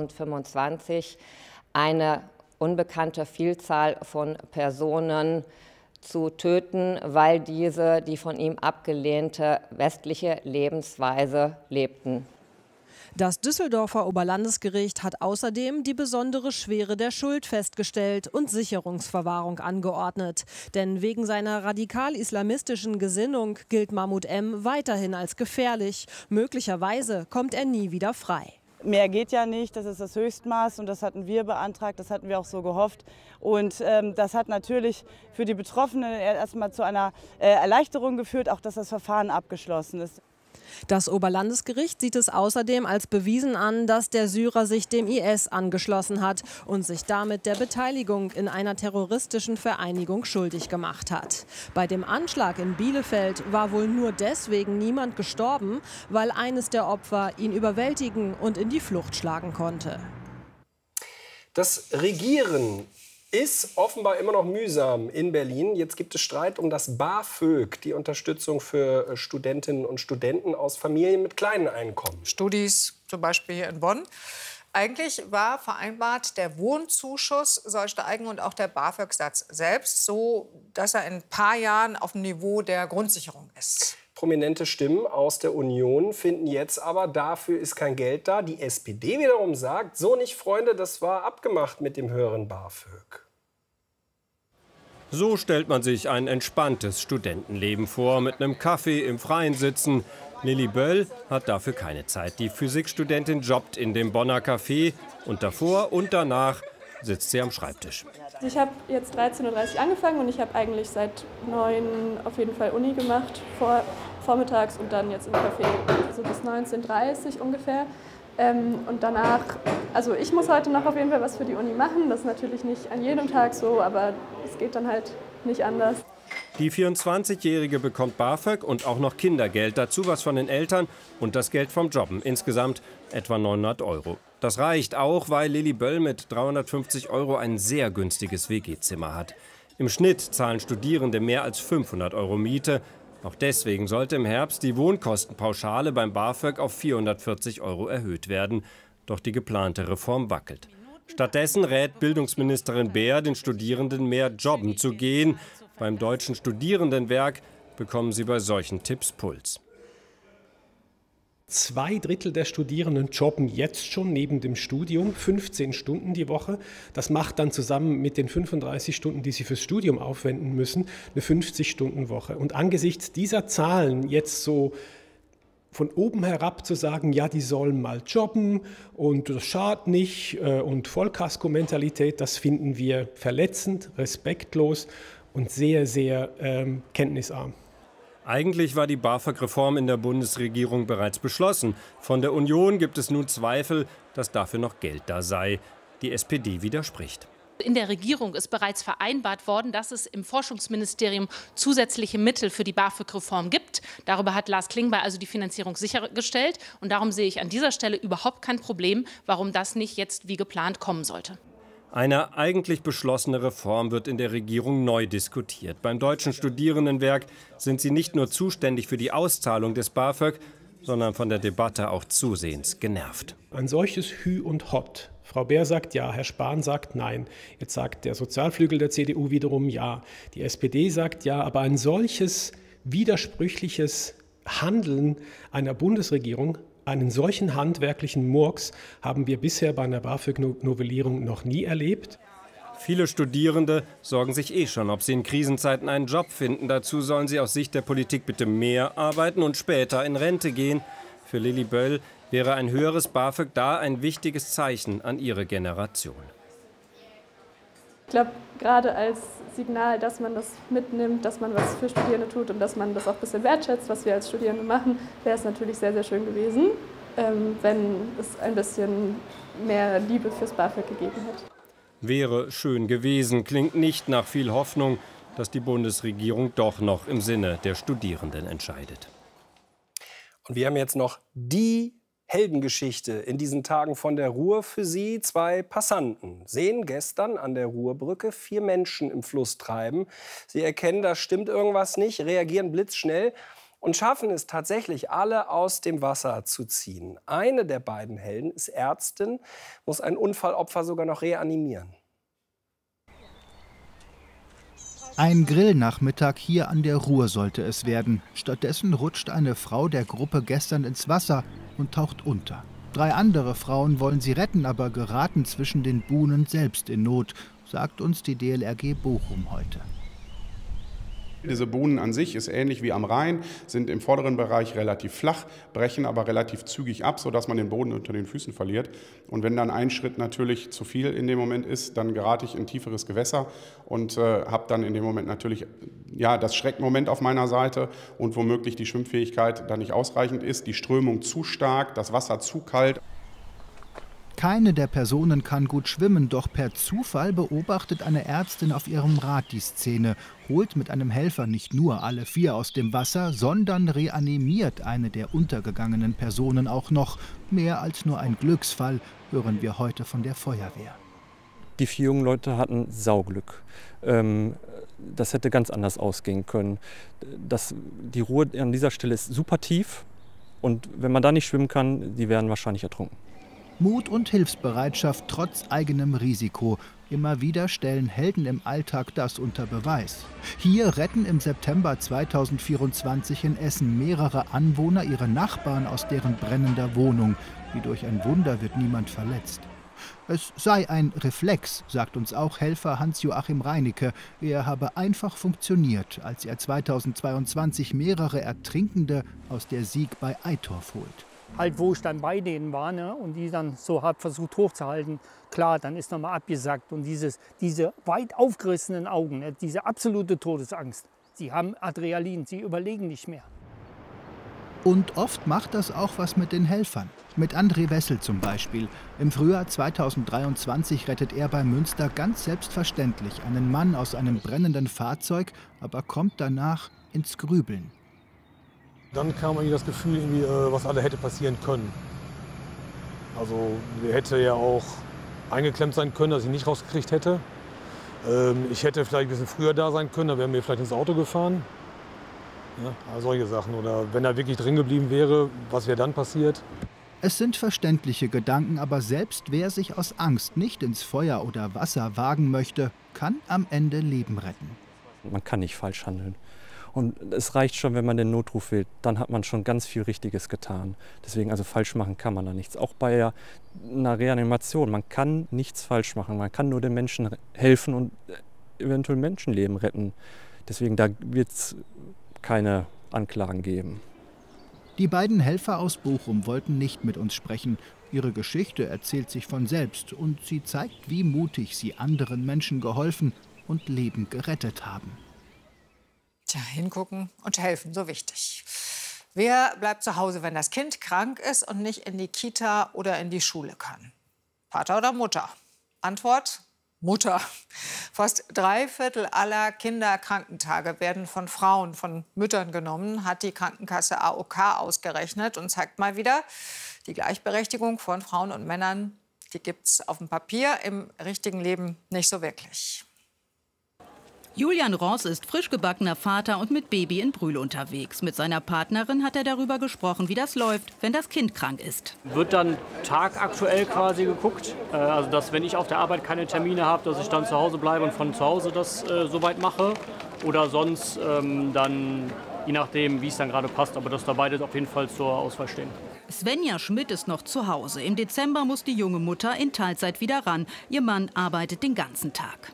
Speaker 11: 2025, eine unbekannte Vielzahl von Personen zu töten, weil diese die von ihm abgelehnte westliche Lebensweise lebten.
Speaker 10: Das Düsseldorfer Oberlandesgericht hat außerdem die besondere Schwere der Schuld festgestellt und Sicherungsverwahrung angeordnet. Denn wegen seiner radikal-islamistischen Gesinnung gilt Mahmoud M. weiterhin als gefährlich. Möglicherweise kommt er nie wieder frei.
Speaker 19: Mehr geht ja nicht, das ist das Höchstmaß und das hatten wir beantragt, das hatten wir auch so gehofft. Und das hat natürlich für die Betroffenen erstmal zu einer Erleichterung geführt, auch dass das Verfahren abgeschlossen ist.
Speaker 10: Das Oberlandesgericht sieht es außerdem als bewiesen an, dass der Syrer sich dem IS angeschlossen hat und sich damit der Beteiligung in einer terroristischen Vereinigung schuldig gemacht hat. Bei dem Anschlag in Bielefeld war wohl nur deswegen niemand gestorben, weil eines der Opfer ihn überwältigen und in die Flucht schlagen konnte.
Speaker 14: Das Regieren ist offenbar immer noch mühsam in Berlin. Jetzt gibt es Streit um das BAföG, die Unterstützung für Studentinnen und Studenten aus Familien mit kleinen Einkommen.
Speaker 13: Studis zum Beispiel hier in Bonn. Eigentlich war vereinbart, der Wohnzuschuss soll steigen und auch der BAföG-Satz selbst, so dass er in ein paar Jahren auf dem Niveau der Grundsicherung ist.
Speaker 14: Prominente Stimmen aus der Union finden jetzt aber, dafür ist kein Geld da. Die SPD wiederum sagt, so nicht, Freunde, das war abgemacht mit dem höheren BAföG. So stellt man sich ein entspanntes Studentenleben vor, mit einem Kaffee im Freien sitzen. Lilly Böll hat dafür keine Zeit. Die Physikstudentin jobbt in dem Bonner Café und davor und danach sitzt sie am Schreibtisch.
Speaker 2: Ich habe jetzt 13:30 Uhr angefangen und ich habe eigentlich seit 9 auf jeden Fall Uni gemacht, vormittags und dann jetzt im Café so bis 19:30 Uhr ungefähr. Und danach, also ich muss heute noch auf jeden Fall was für die Uni machen. Das ist natürlich nicht an jedem Tag so, aber es geht dann halt nicht anders.
Speaker 14: Die 24-Jährige bekommt BAföG und auch noch Kindergeld, dazu was von den Eltern und das Geld vom Jobben, insgesamt etwa 900 €. Das reicht auch, weil Lilly Böll mit 350 € ein sehr günstiges WG-Zimmer hat. Im Schnitt zahlen Studierende mehr als 500 € Miete. Auch deswegen sollte im Herbst die Wohnkostenpauschale beim BAföG auf 440 € erhöht werden. Doch die geplante Reform wackelt. Stattdessen rät Bildungsministerin Baer den Studierenden mehr jobben zu gehen. Beim Deutschen Studierendenwerk bekommen sie bei solchen Tipps Puls.
Speaker 3: 2/3 der Studierenden jobben jetzt schon neben dem Studium 15 Stunden die Woche. Das macht dann zusammen mit den 35 Stunden, die sie fürs Studium aufwenden müssen, eine 50-Stunden-Woche. Und angesichts dieser Zahlen jetzt so von oben herab zu sagen, ja, die sollen mal jobben und das schadet nicht und Vollkasko-Mentalität, das finden wir verletzend, respektlos und sehr, sehr kenntnisarm.
Speaker 14: Eigentlich war die BAföG-Reform in der Bundesregierung bereits beschlossen. Von der Union gibt es nun Zweifel, dass dafür noch Geld da sei. Die SPD widerspricht.
Speaker 5: In der Regierung ist bereits vereinbart worden, dass es im Forschungsministerium zusätzliche Mittel für die BAföG-Reform gibt. Darüber hat Lars Klingbeil also die Finanzierung sichergestellt. Und darum sehe ich an dieser Stelle überhaupt kein Problem, warum das nicht jetzt wie geplant kommen sollte.
Speaker 14: Eine eigentlich beschlossene Reform wird in der Regierung neu diskutiert. Beim Deutschen Studierendenwerk sind sie nicht nur zuständig für die Auszahlung des BAföG, sondern von der Debatte auch zusehends genervt.
Speaker 3: Ein solches Hü und Hott. Frau Baer sagt ja, Herr Spahn sagt nein. Jetzt sagt der Sozialflügel der CDU wiederum ja. Die SPD sagt ja, aber ein solches widersprüchliches Handeln einer Bundesregierung, einen solchen handwerklichen Murks haben wir bisher bei einer BAföG-Novellierung noch nie erlebt.
Speaker 14: Viele Studierende sorgen sich schon, ob sie in Krisenzeiten einen Job finden. Dazu sollen sie aus Sicht der Politik bitte mehr arbeiten und später in Rente gehen. Für Lilly Böll wäre ein höheres BAföG da ein wichtiges Zeichen an ihre Generation.
Speaker 2: Ich glaube, gerade als Signal, dass man das mitnimmt, dass man was für Studierende tut und dass man das auch ein bisschen wertschätzt, was wir als Studierende machen, wäre es natürlich sehr, sehr schön gewesen, wenn es ein bisschen mehr Liebe fürs BAföG gegeben hätte.
Speaker 14: Wäre schön gewesen, klingt nicht nach viel Hoffnung, dass die Bundesregierung doch noch im Sinne der Studierenden entscheidet. Und wir haben jetzt noch die Heldengeschichte in diesen Tagen von der Ruhr für Sie. 2 Passanten sehen gestern an der Ruhrbrücke 4 Menschen im Fluss treiben. Sie erkennen, da stimmt irgendwas nicht, reagieren blitzschnell und schaffen es tatsächlich, alle aus dem Wasser zu ziehen. Eine der beiden Helden ist Ärztin, muss ein Unfallopfer sogar noch reanimieren.
Speaker 6: Ein Grillnachmittag hier an der Ruhr sollte es werden. Stattdessen rutscht eine Frau der Gruppe gestern ins Wasser und taucht unter. 3 andere Frauen wollen sie retten, aber geraten zwischen den Buhnen selbst in Not, sagt uns die DLRG Bochum heute.
Speaker 7: Diese Buhnen an sich ist ähnlich wie am Rhein, sind im vorderen Bereich relativ flach, brechen aber relativ zügig ab, sodass man den Boden unter den Füßen verliert. Und wenn dann ein Schritt natürlich zu viel in dem Moment ist, dann gerate ich in tieferes Gewässer und habe dann in dem Moment natürlich das Schreckmoment auf meiner Seite und womöglich die Schwimmfähigkeit dann nicht ausreichend ist, die Strömung zu stark, das Wasser zu kalt.
Speaker 6: Keine der Personen kann gut schwimmen, doch per Zufall beobachtet eine Ärztin auf ihrem Rad die Szene, holt mit einem Helfer nicht nur alle 4 aus dem Wasser, sondern reanimiert eine der untergegangenen Personen auch noch. Mehr als nur ein Glücksfall, hören wir heute von der Feuerwehr.
Speaker 20: Die 4 jungen Leute hatten Sauglück. Das hätte ganz anders ausgehen können. Die Ruhr an dieser Stelle ist super tief und wenn man da nicht schwimmen kann, die werden wahrscheinlich ertrunken.
Speaker 6: Mut und Hilfsbereitschaft trotz eigenem Risiko. Immer wieder stellen Helden im Alltag das unter Beweis. Hier retten im September 2024 in Essen mehrere Anwohner ihre Nachbarn aus deren brennender Wohnung. Wie durch ein Wunder wird niemand verletzt. Es sei ein Reflex, sagt uns auch Helfer Hans-Joachim Reinecke. Er habe einfach funktioniert, als er 2022 mehrere Ertrinkende aus der Sieg bei Eitorf holt.
Speaker 1: Halt, wo ich dann bei denen war, ne, und die dann so hart versucht hochzuhalten, klar, dann ist nochmal abgesackt. Und diese weit aufgerissenen Augen, ne, diese absolute Todesangst, sie haben Adrenalin, sie überlegen nicht mehr.
Speaker 6: Und oft macht das auch was mit den Helfern. Mit André Wessel zum Beispiel. Im Frühjahr 2023 rettet er bei Münster ganz selbstverständlich einen Mann aus einem brennenden Fahrzeug, aber kommt danach ins Grübeln.
Speaker 4: Dann kam irgendwie das Gefühl, was alle hätte passieren können. Also der hätte ja auch eingeklemmt sein können, dass ich ihn nicht rausgekriegt hätte. Ich hätte vielleicht ein bisschen früher da sein können, da wären wir vielleicht ins Auto gefahren. Ja, also solche Sachen. Oder wenn er wirklich drin geblieben wäre, was wäre dann passiert?
Speaker 6: Es sind verständliche Gedanken, aber selbst wer sich aus Angst nicht ins Feuer oder Wasser wagen möchte, kann am Ende Leben retten.
Speaker 20: Man kann nicht falsch handeln. Und es reicht schon, wenn man den Notruf wählt, dann hat man schon ganz viel Richtiges getan. Deswegen, also falsch machen kann man da nichts. Auch bei einer Reanimation, man kann nichts falsch machen. Man kann nur den Menschen helfen und eventuell Menschenleben retten. Deswegen, da wird es keine Anklagen geben.
Speaker 6: Die beiden Helfer aus Bochum wollten nicht mit uns sprechen. Ihre Geschichte erzählt sich von selbst und sie zeigt, wie mutig sie anderen Menschen geholfen und Leben gerettet haben.
Speaker 13: Tja, hingucken und helfen, so wichtig. Wer bleibt zu Hause, wenn das Kind krank ist und nicht in die Kita oder in die Schule kann? Vater oder Mutter? Antwort: Mutter. Fast 3/4 aller Kinderkrankentage werden von Frauen, von Müttern genommen, hat die Krankenkasse AOK ausgerechnet und zeigt mal wieder, die Gleichberechtigung von Frauen und Männern, die gibt's auf dem Papier, im richtigen Leben nicht so wirklich.
Speaker 8: Julian Ross ist frisch gebackener Vater und mit Baby in Brühl unterwegs. Mit seiner Partnerin hat er darüber gesprochen, wie das läuft, wenn das Kind krank ist.
Speaker 9: Wird dann tagaktuell quasi geguckt, also dass, wenn ich auf der Arbeit keine Termine habe, dass ich dann zu Hause bleibe und von zu Hause das soweit mache. Oder sonst dann, je nachdem, wie es dann gerade passt, aber dass da beide auf jeden Fall zur Auswahl stehen.
Speaker 8: Svenja Schmidt ist noch zu Hause. Im Dezember muss die junge Mutter in Teilzeit wieder ran. Ihr Mann arbeitet den ganzen Tag.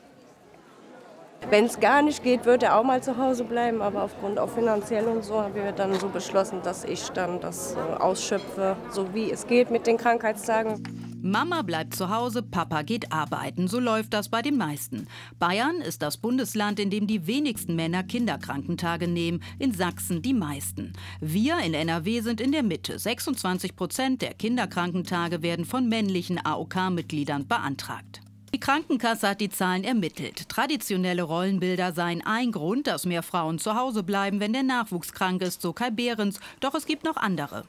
Speaker 22: Wenn es gar nicht geht, wird er auch mal zu Hause bleiben. Aber aufgrund auch finanziell und so haben wir dann so beschlossen, dass ich dann das ausschöpfe, so wie es geht mit den Krankheitstagen.
Speaker 8: Mama bleibt zu Hause, Papa geht arbeiten. So läuft das bei den meisten. Bayern ist das Bundesland, in dem die wenigsten Männer Kinderkrankentage nehmen. In Sachsen die meisten. Wir in NRW sind in der Mitte. 26% der Kinderkrankentage werden von männlichen AOK-Mitgliedern beantragt. Die Krankenkasse hat die Zahlen ermittelt. Traditionelle Rollenbilder seien ein Grund, dass mehr Frauen zu Hause bleiben, wenn der Nachwuchs krank ist, so Kai Behrens. Doch es gibt noch andere.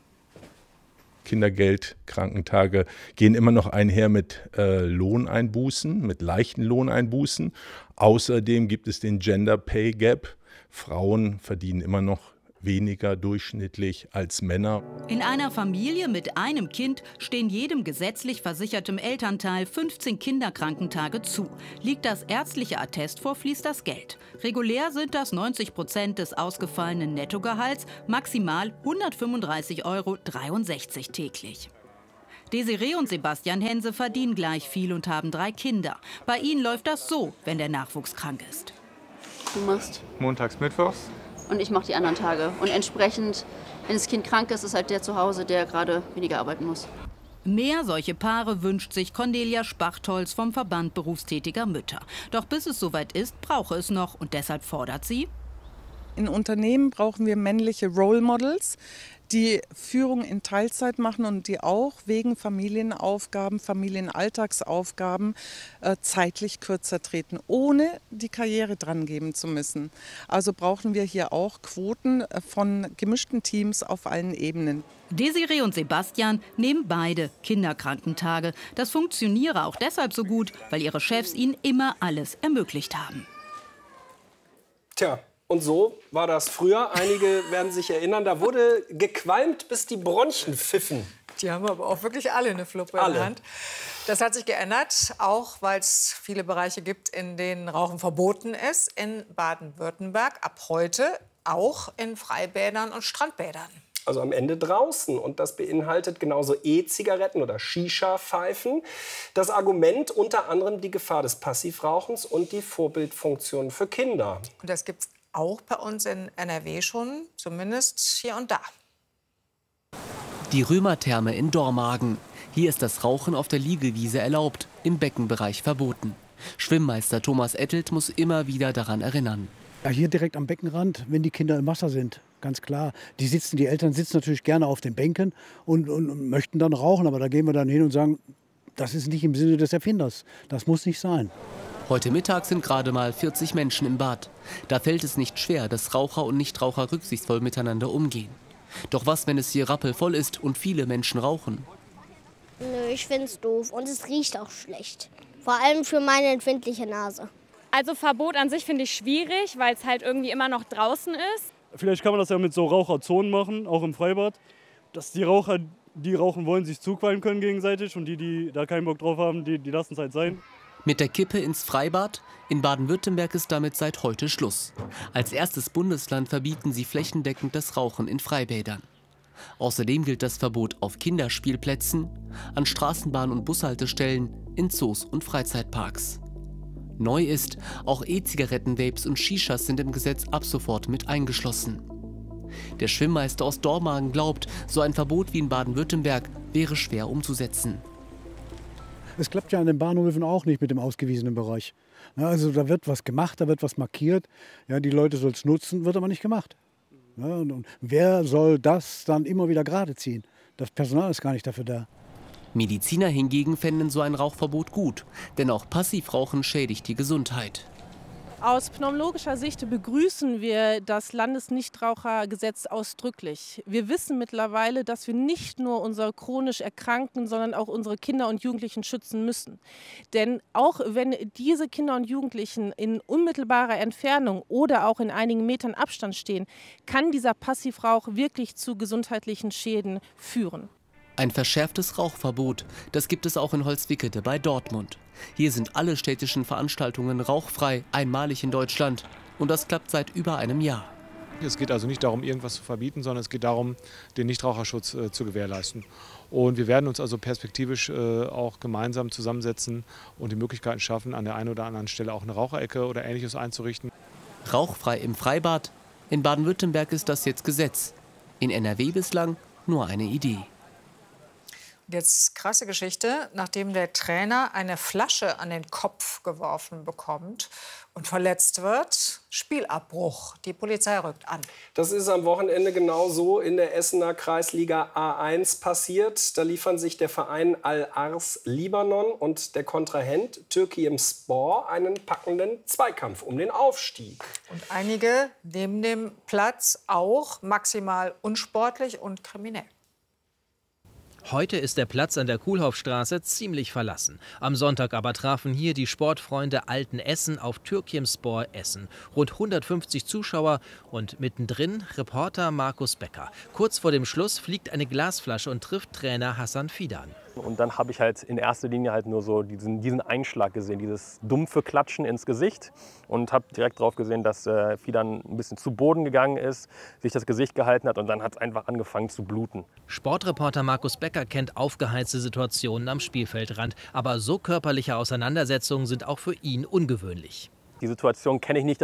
Speaker 23: Kindergeld, Krankentage gehen immer noch einher mit Lohneinbußen, mit leichten Lohneinbußen. Außerdem gibt es den Gender Pay Gap. Frauen verdienen immer noch weniger durchschnittlich als Männer.
Speaker 8: In einer Familie mit einem Kind stehen jedem gesetzlich versichertem Elternteil 15 Kinderkrankentage zu. Liegt das ärztliche Attest vor, fließt das Geld. Regulär sind das 90% des ausgefallenen Nettogehalts, maximal 135,63 € täglich. Desiree und Sebastian Hense verdienen gleich viel und haben 3 Kinder. Bei ihnen läuft das so, wenn der Nachwuchs krank ist.
Speaker 24: Du machst
Speaker 23: montags, mittwochs.
Speaker 24: Und ich mache die anderen Tage. Und entsprechend, wenn das Kind krank ist, ist halt der zu Hause, der gerade weniger arbeiten muss.
Speaker 8: Mehr solche Paare wünscht sich Cornelia Spachtholz vom Verband berufstätiger Mütter. Doch bis es soweit ist, brauche es noch. Und deshalb fordert sie:
Speaker 26: In Unternehmen brauchen wir männliche Role Models, die Führung in Teilzeit machen und die auch wegen Familienaufgaben, Familienalltagsaufgaben zeitlich kürzer treten, ohne die Karriere dran geben zu müssen. Also brauchen wir hier auch Quoten von gemischten Teams auf allen Ebenen.
Speaker 8: Desiree und Sebastian nehmen beide Kinderkrankentage. Das funktioniere auch deshalb so gut, weil ihre Chefs ihnen immer alles ermöglicht haben.
Speaker 14: Tja. Und so war das früher. Einige werden sich erinnern, da wurde gequalmt, bis die Bronchien pfiffen.
Speaker 13: Die haben aber auch wirklich alle eine Fluppe in der Hand. Das hat sich geändert, auch weil es viele Bereiche gibt, in denen Rauchen verboten ist. In Baden-Württemberg ab heute auch in Freibädern und Strandbädern.
Speaker 14: also am Ende draußen. Und das beinhaltet genauso E-Zigaretten oder Shisha-Pfeifen. Das Argument unter anderem die Gefahr des Passivrauchens und die Vorbildfunktion für Kinder.
Speaker 13: Und das gibt es auch bei uns in NRW schon, zumindest hier und da.
Speaker 12: Die Römertherme in Dormagen. Hier ist das Rauchen auf der Liegewiese erlaubt, im Beckenbereich verboten. Schwimmmeister Thomas Ettelt muss immer wieder daran erinnern.
Speaker 16: Ja, hier direkt am Beckenrand, wenn die Kinder im Wasser sind, ganz klar. Die Eltern sitzen natürlich gerne auf den Bänken und möchten dann rauchen. Aber da gehen wir dann hin und sagen, das ist nicht im Sinne des Erfinders. Das muss nicht sein.
Speaker 12: Heute Mittag sind gerade mal 40 Menschen im Bad. Da fällt es nicht schwer, dass Raucher und Nichtraucher rücksichtsvoll miteinander umgehen. Doch was, wenn es hier rappelvoll ist und viele Menschen rauchen?
Speaker 17: Nö, ich find's doof und es riecht auch schlecht. Vor allem für meine empfindliche Nase.
Speaker 18: Also Verbot an sich finde ich schwierig, weil es halt irgendwie immer noch draußen ist.
Speaker 21: Vielleicht kann man das ja mit so Raucherzonen machen, auch im Freibad. Dass die Raucher, die rauchen wollen, sich zuqualmen können gegenseitig und die da keinen Bock drauf haben, die lassen es halt sein.
Speaker 12: Mit der Kippe ins Freibad? In Baden-Württemberg ist damit seit heute Schluss. Als erstes Bundesland verbieten sie flächendeckend das Rauchen in Freibädern. Außerdem gilt das Verbot auf Kinderspielplätzen, an Straßenbahn- und Bushaltestellen, in Zoos und Freizeitparks. Neu ist, auch E-Zigaretten-Vapes und Shishas sind im Gesetz ab sofort mit eingeschlossen. Der Schwimmmeister aus Dormagen glaubt, so ein Verbot wie in Baden-Württemberg wäre schwer umzusetzen.
Speaker 16: Es klappt ja an den Bahnhöfen auch nicht mit dem ausgewiesenen Bereich. Ja, also da wird was gemacht, da wird was markiert. Ja, die Leute sollen es nutzen, wird aber nicht gemacht. Ja, und wer soll das dann immer wieder gerade ziehen? Das Personal ist gar nicht dafür da.
Speaker 12: Mediziner hingegen fänden so ein Rauchverbot gut, denn auch Passivrauchen schädigt die Gesundheit.
Speaker 25: Aus pneumologischer Sicht begrüßen wir das Landesnichtrauchergesetz ausdrücklich. Wir wissen mittlerweile, dass wir nicht nur unsere chronisch Erkrankten, sondern auch unsere Kinder und Jugendlichen schützen müssen. Denn auch wenn diese Kinder und Jugendlichen in unmittelbarer Entfernung oder auch in einigen Metern Abstand stehen, kann dieser Passivrauch wirklich zu gesundheitlichen Schäden führen.
Speaker 12: Ein verschärftes Rauchverbot, das gibt es auch in Holzwickede bei Dortmund. Hier sind alle städtischen Veranstaltungen rauchfrei, einmalig in Deutschland. Und das klappt seit über einem Jahr.
Speaker 27: Es geht also nicht darum, irgendwas zu verbieten, sondern es geht darum, den Nichtraucherschutz zu gewährleisten. Und wir werden uns also perspektivisch auch gemeinsam zusammensetzen und die Möglichkeiten schaffen, an der einen oder anderen Stelle auch eine Raucherecke oder Ähnliches einzurichten.
Speaker 12: Rauchfrei im Freibad? In Baden-Württemberg ist das jetzt Gesetz. In NRW bislang nur eine Idee.
Speaker 13: Jetzt krasse Geschichte, nachdem der Trainer eine Flasche an den Kopf geworfen bekommt und verletzt wird, Spielabbruch. Die Polizei rückt an.
Speaker 14: Das ist am Wochenende genauso in der Essener Kreisliga A1 passiert. Da liefern sich der Verein Al-Ars Libanon und der Kontrahent Türkiyemspor einen packenden Zweikampf um den Aufstieg.
Speaker 13: Und einige nehmen dem Platz auch maximal unsportlich und kriminell.
Speaker 28: Heute ist der Platz an der Kuhlhoffstraße ziemlich verlassen. Am Sonntag aber trafen hier die Sportfreunde Alten Essen auf Türkiyemspor Essen. Rund 150 Zuschauer und mittendrin Reporter Markus Becker. Kurz vor dem Schluss fliegt eine Glasflasche und trifft Trainer Hassan Fidan.
Speaker 29: Und dann habe ich halt in erster Linie halt nur so diesen Einschlag gesehen, dieses dumpfe Klatschen ins Gesicht und habe direkt darauf gesehen, dass Fidan ein bisschen zu Boden gegangen ist, sich das Gesicht gehalten hat und dann hat es einfach angefangen zu bluten.
Speaker 28: Sportreporter Markus Becker kennt aufgeheizte Situationen am Spielfeldrand, aber so körperliche Auseinandersetzungen sind auch für ihn ungewöhnlich.
Speaker 29: Die Situation kenne ich nicht.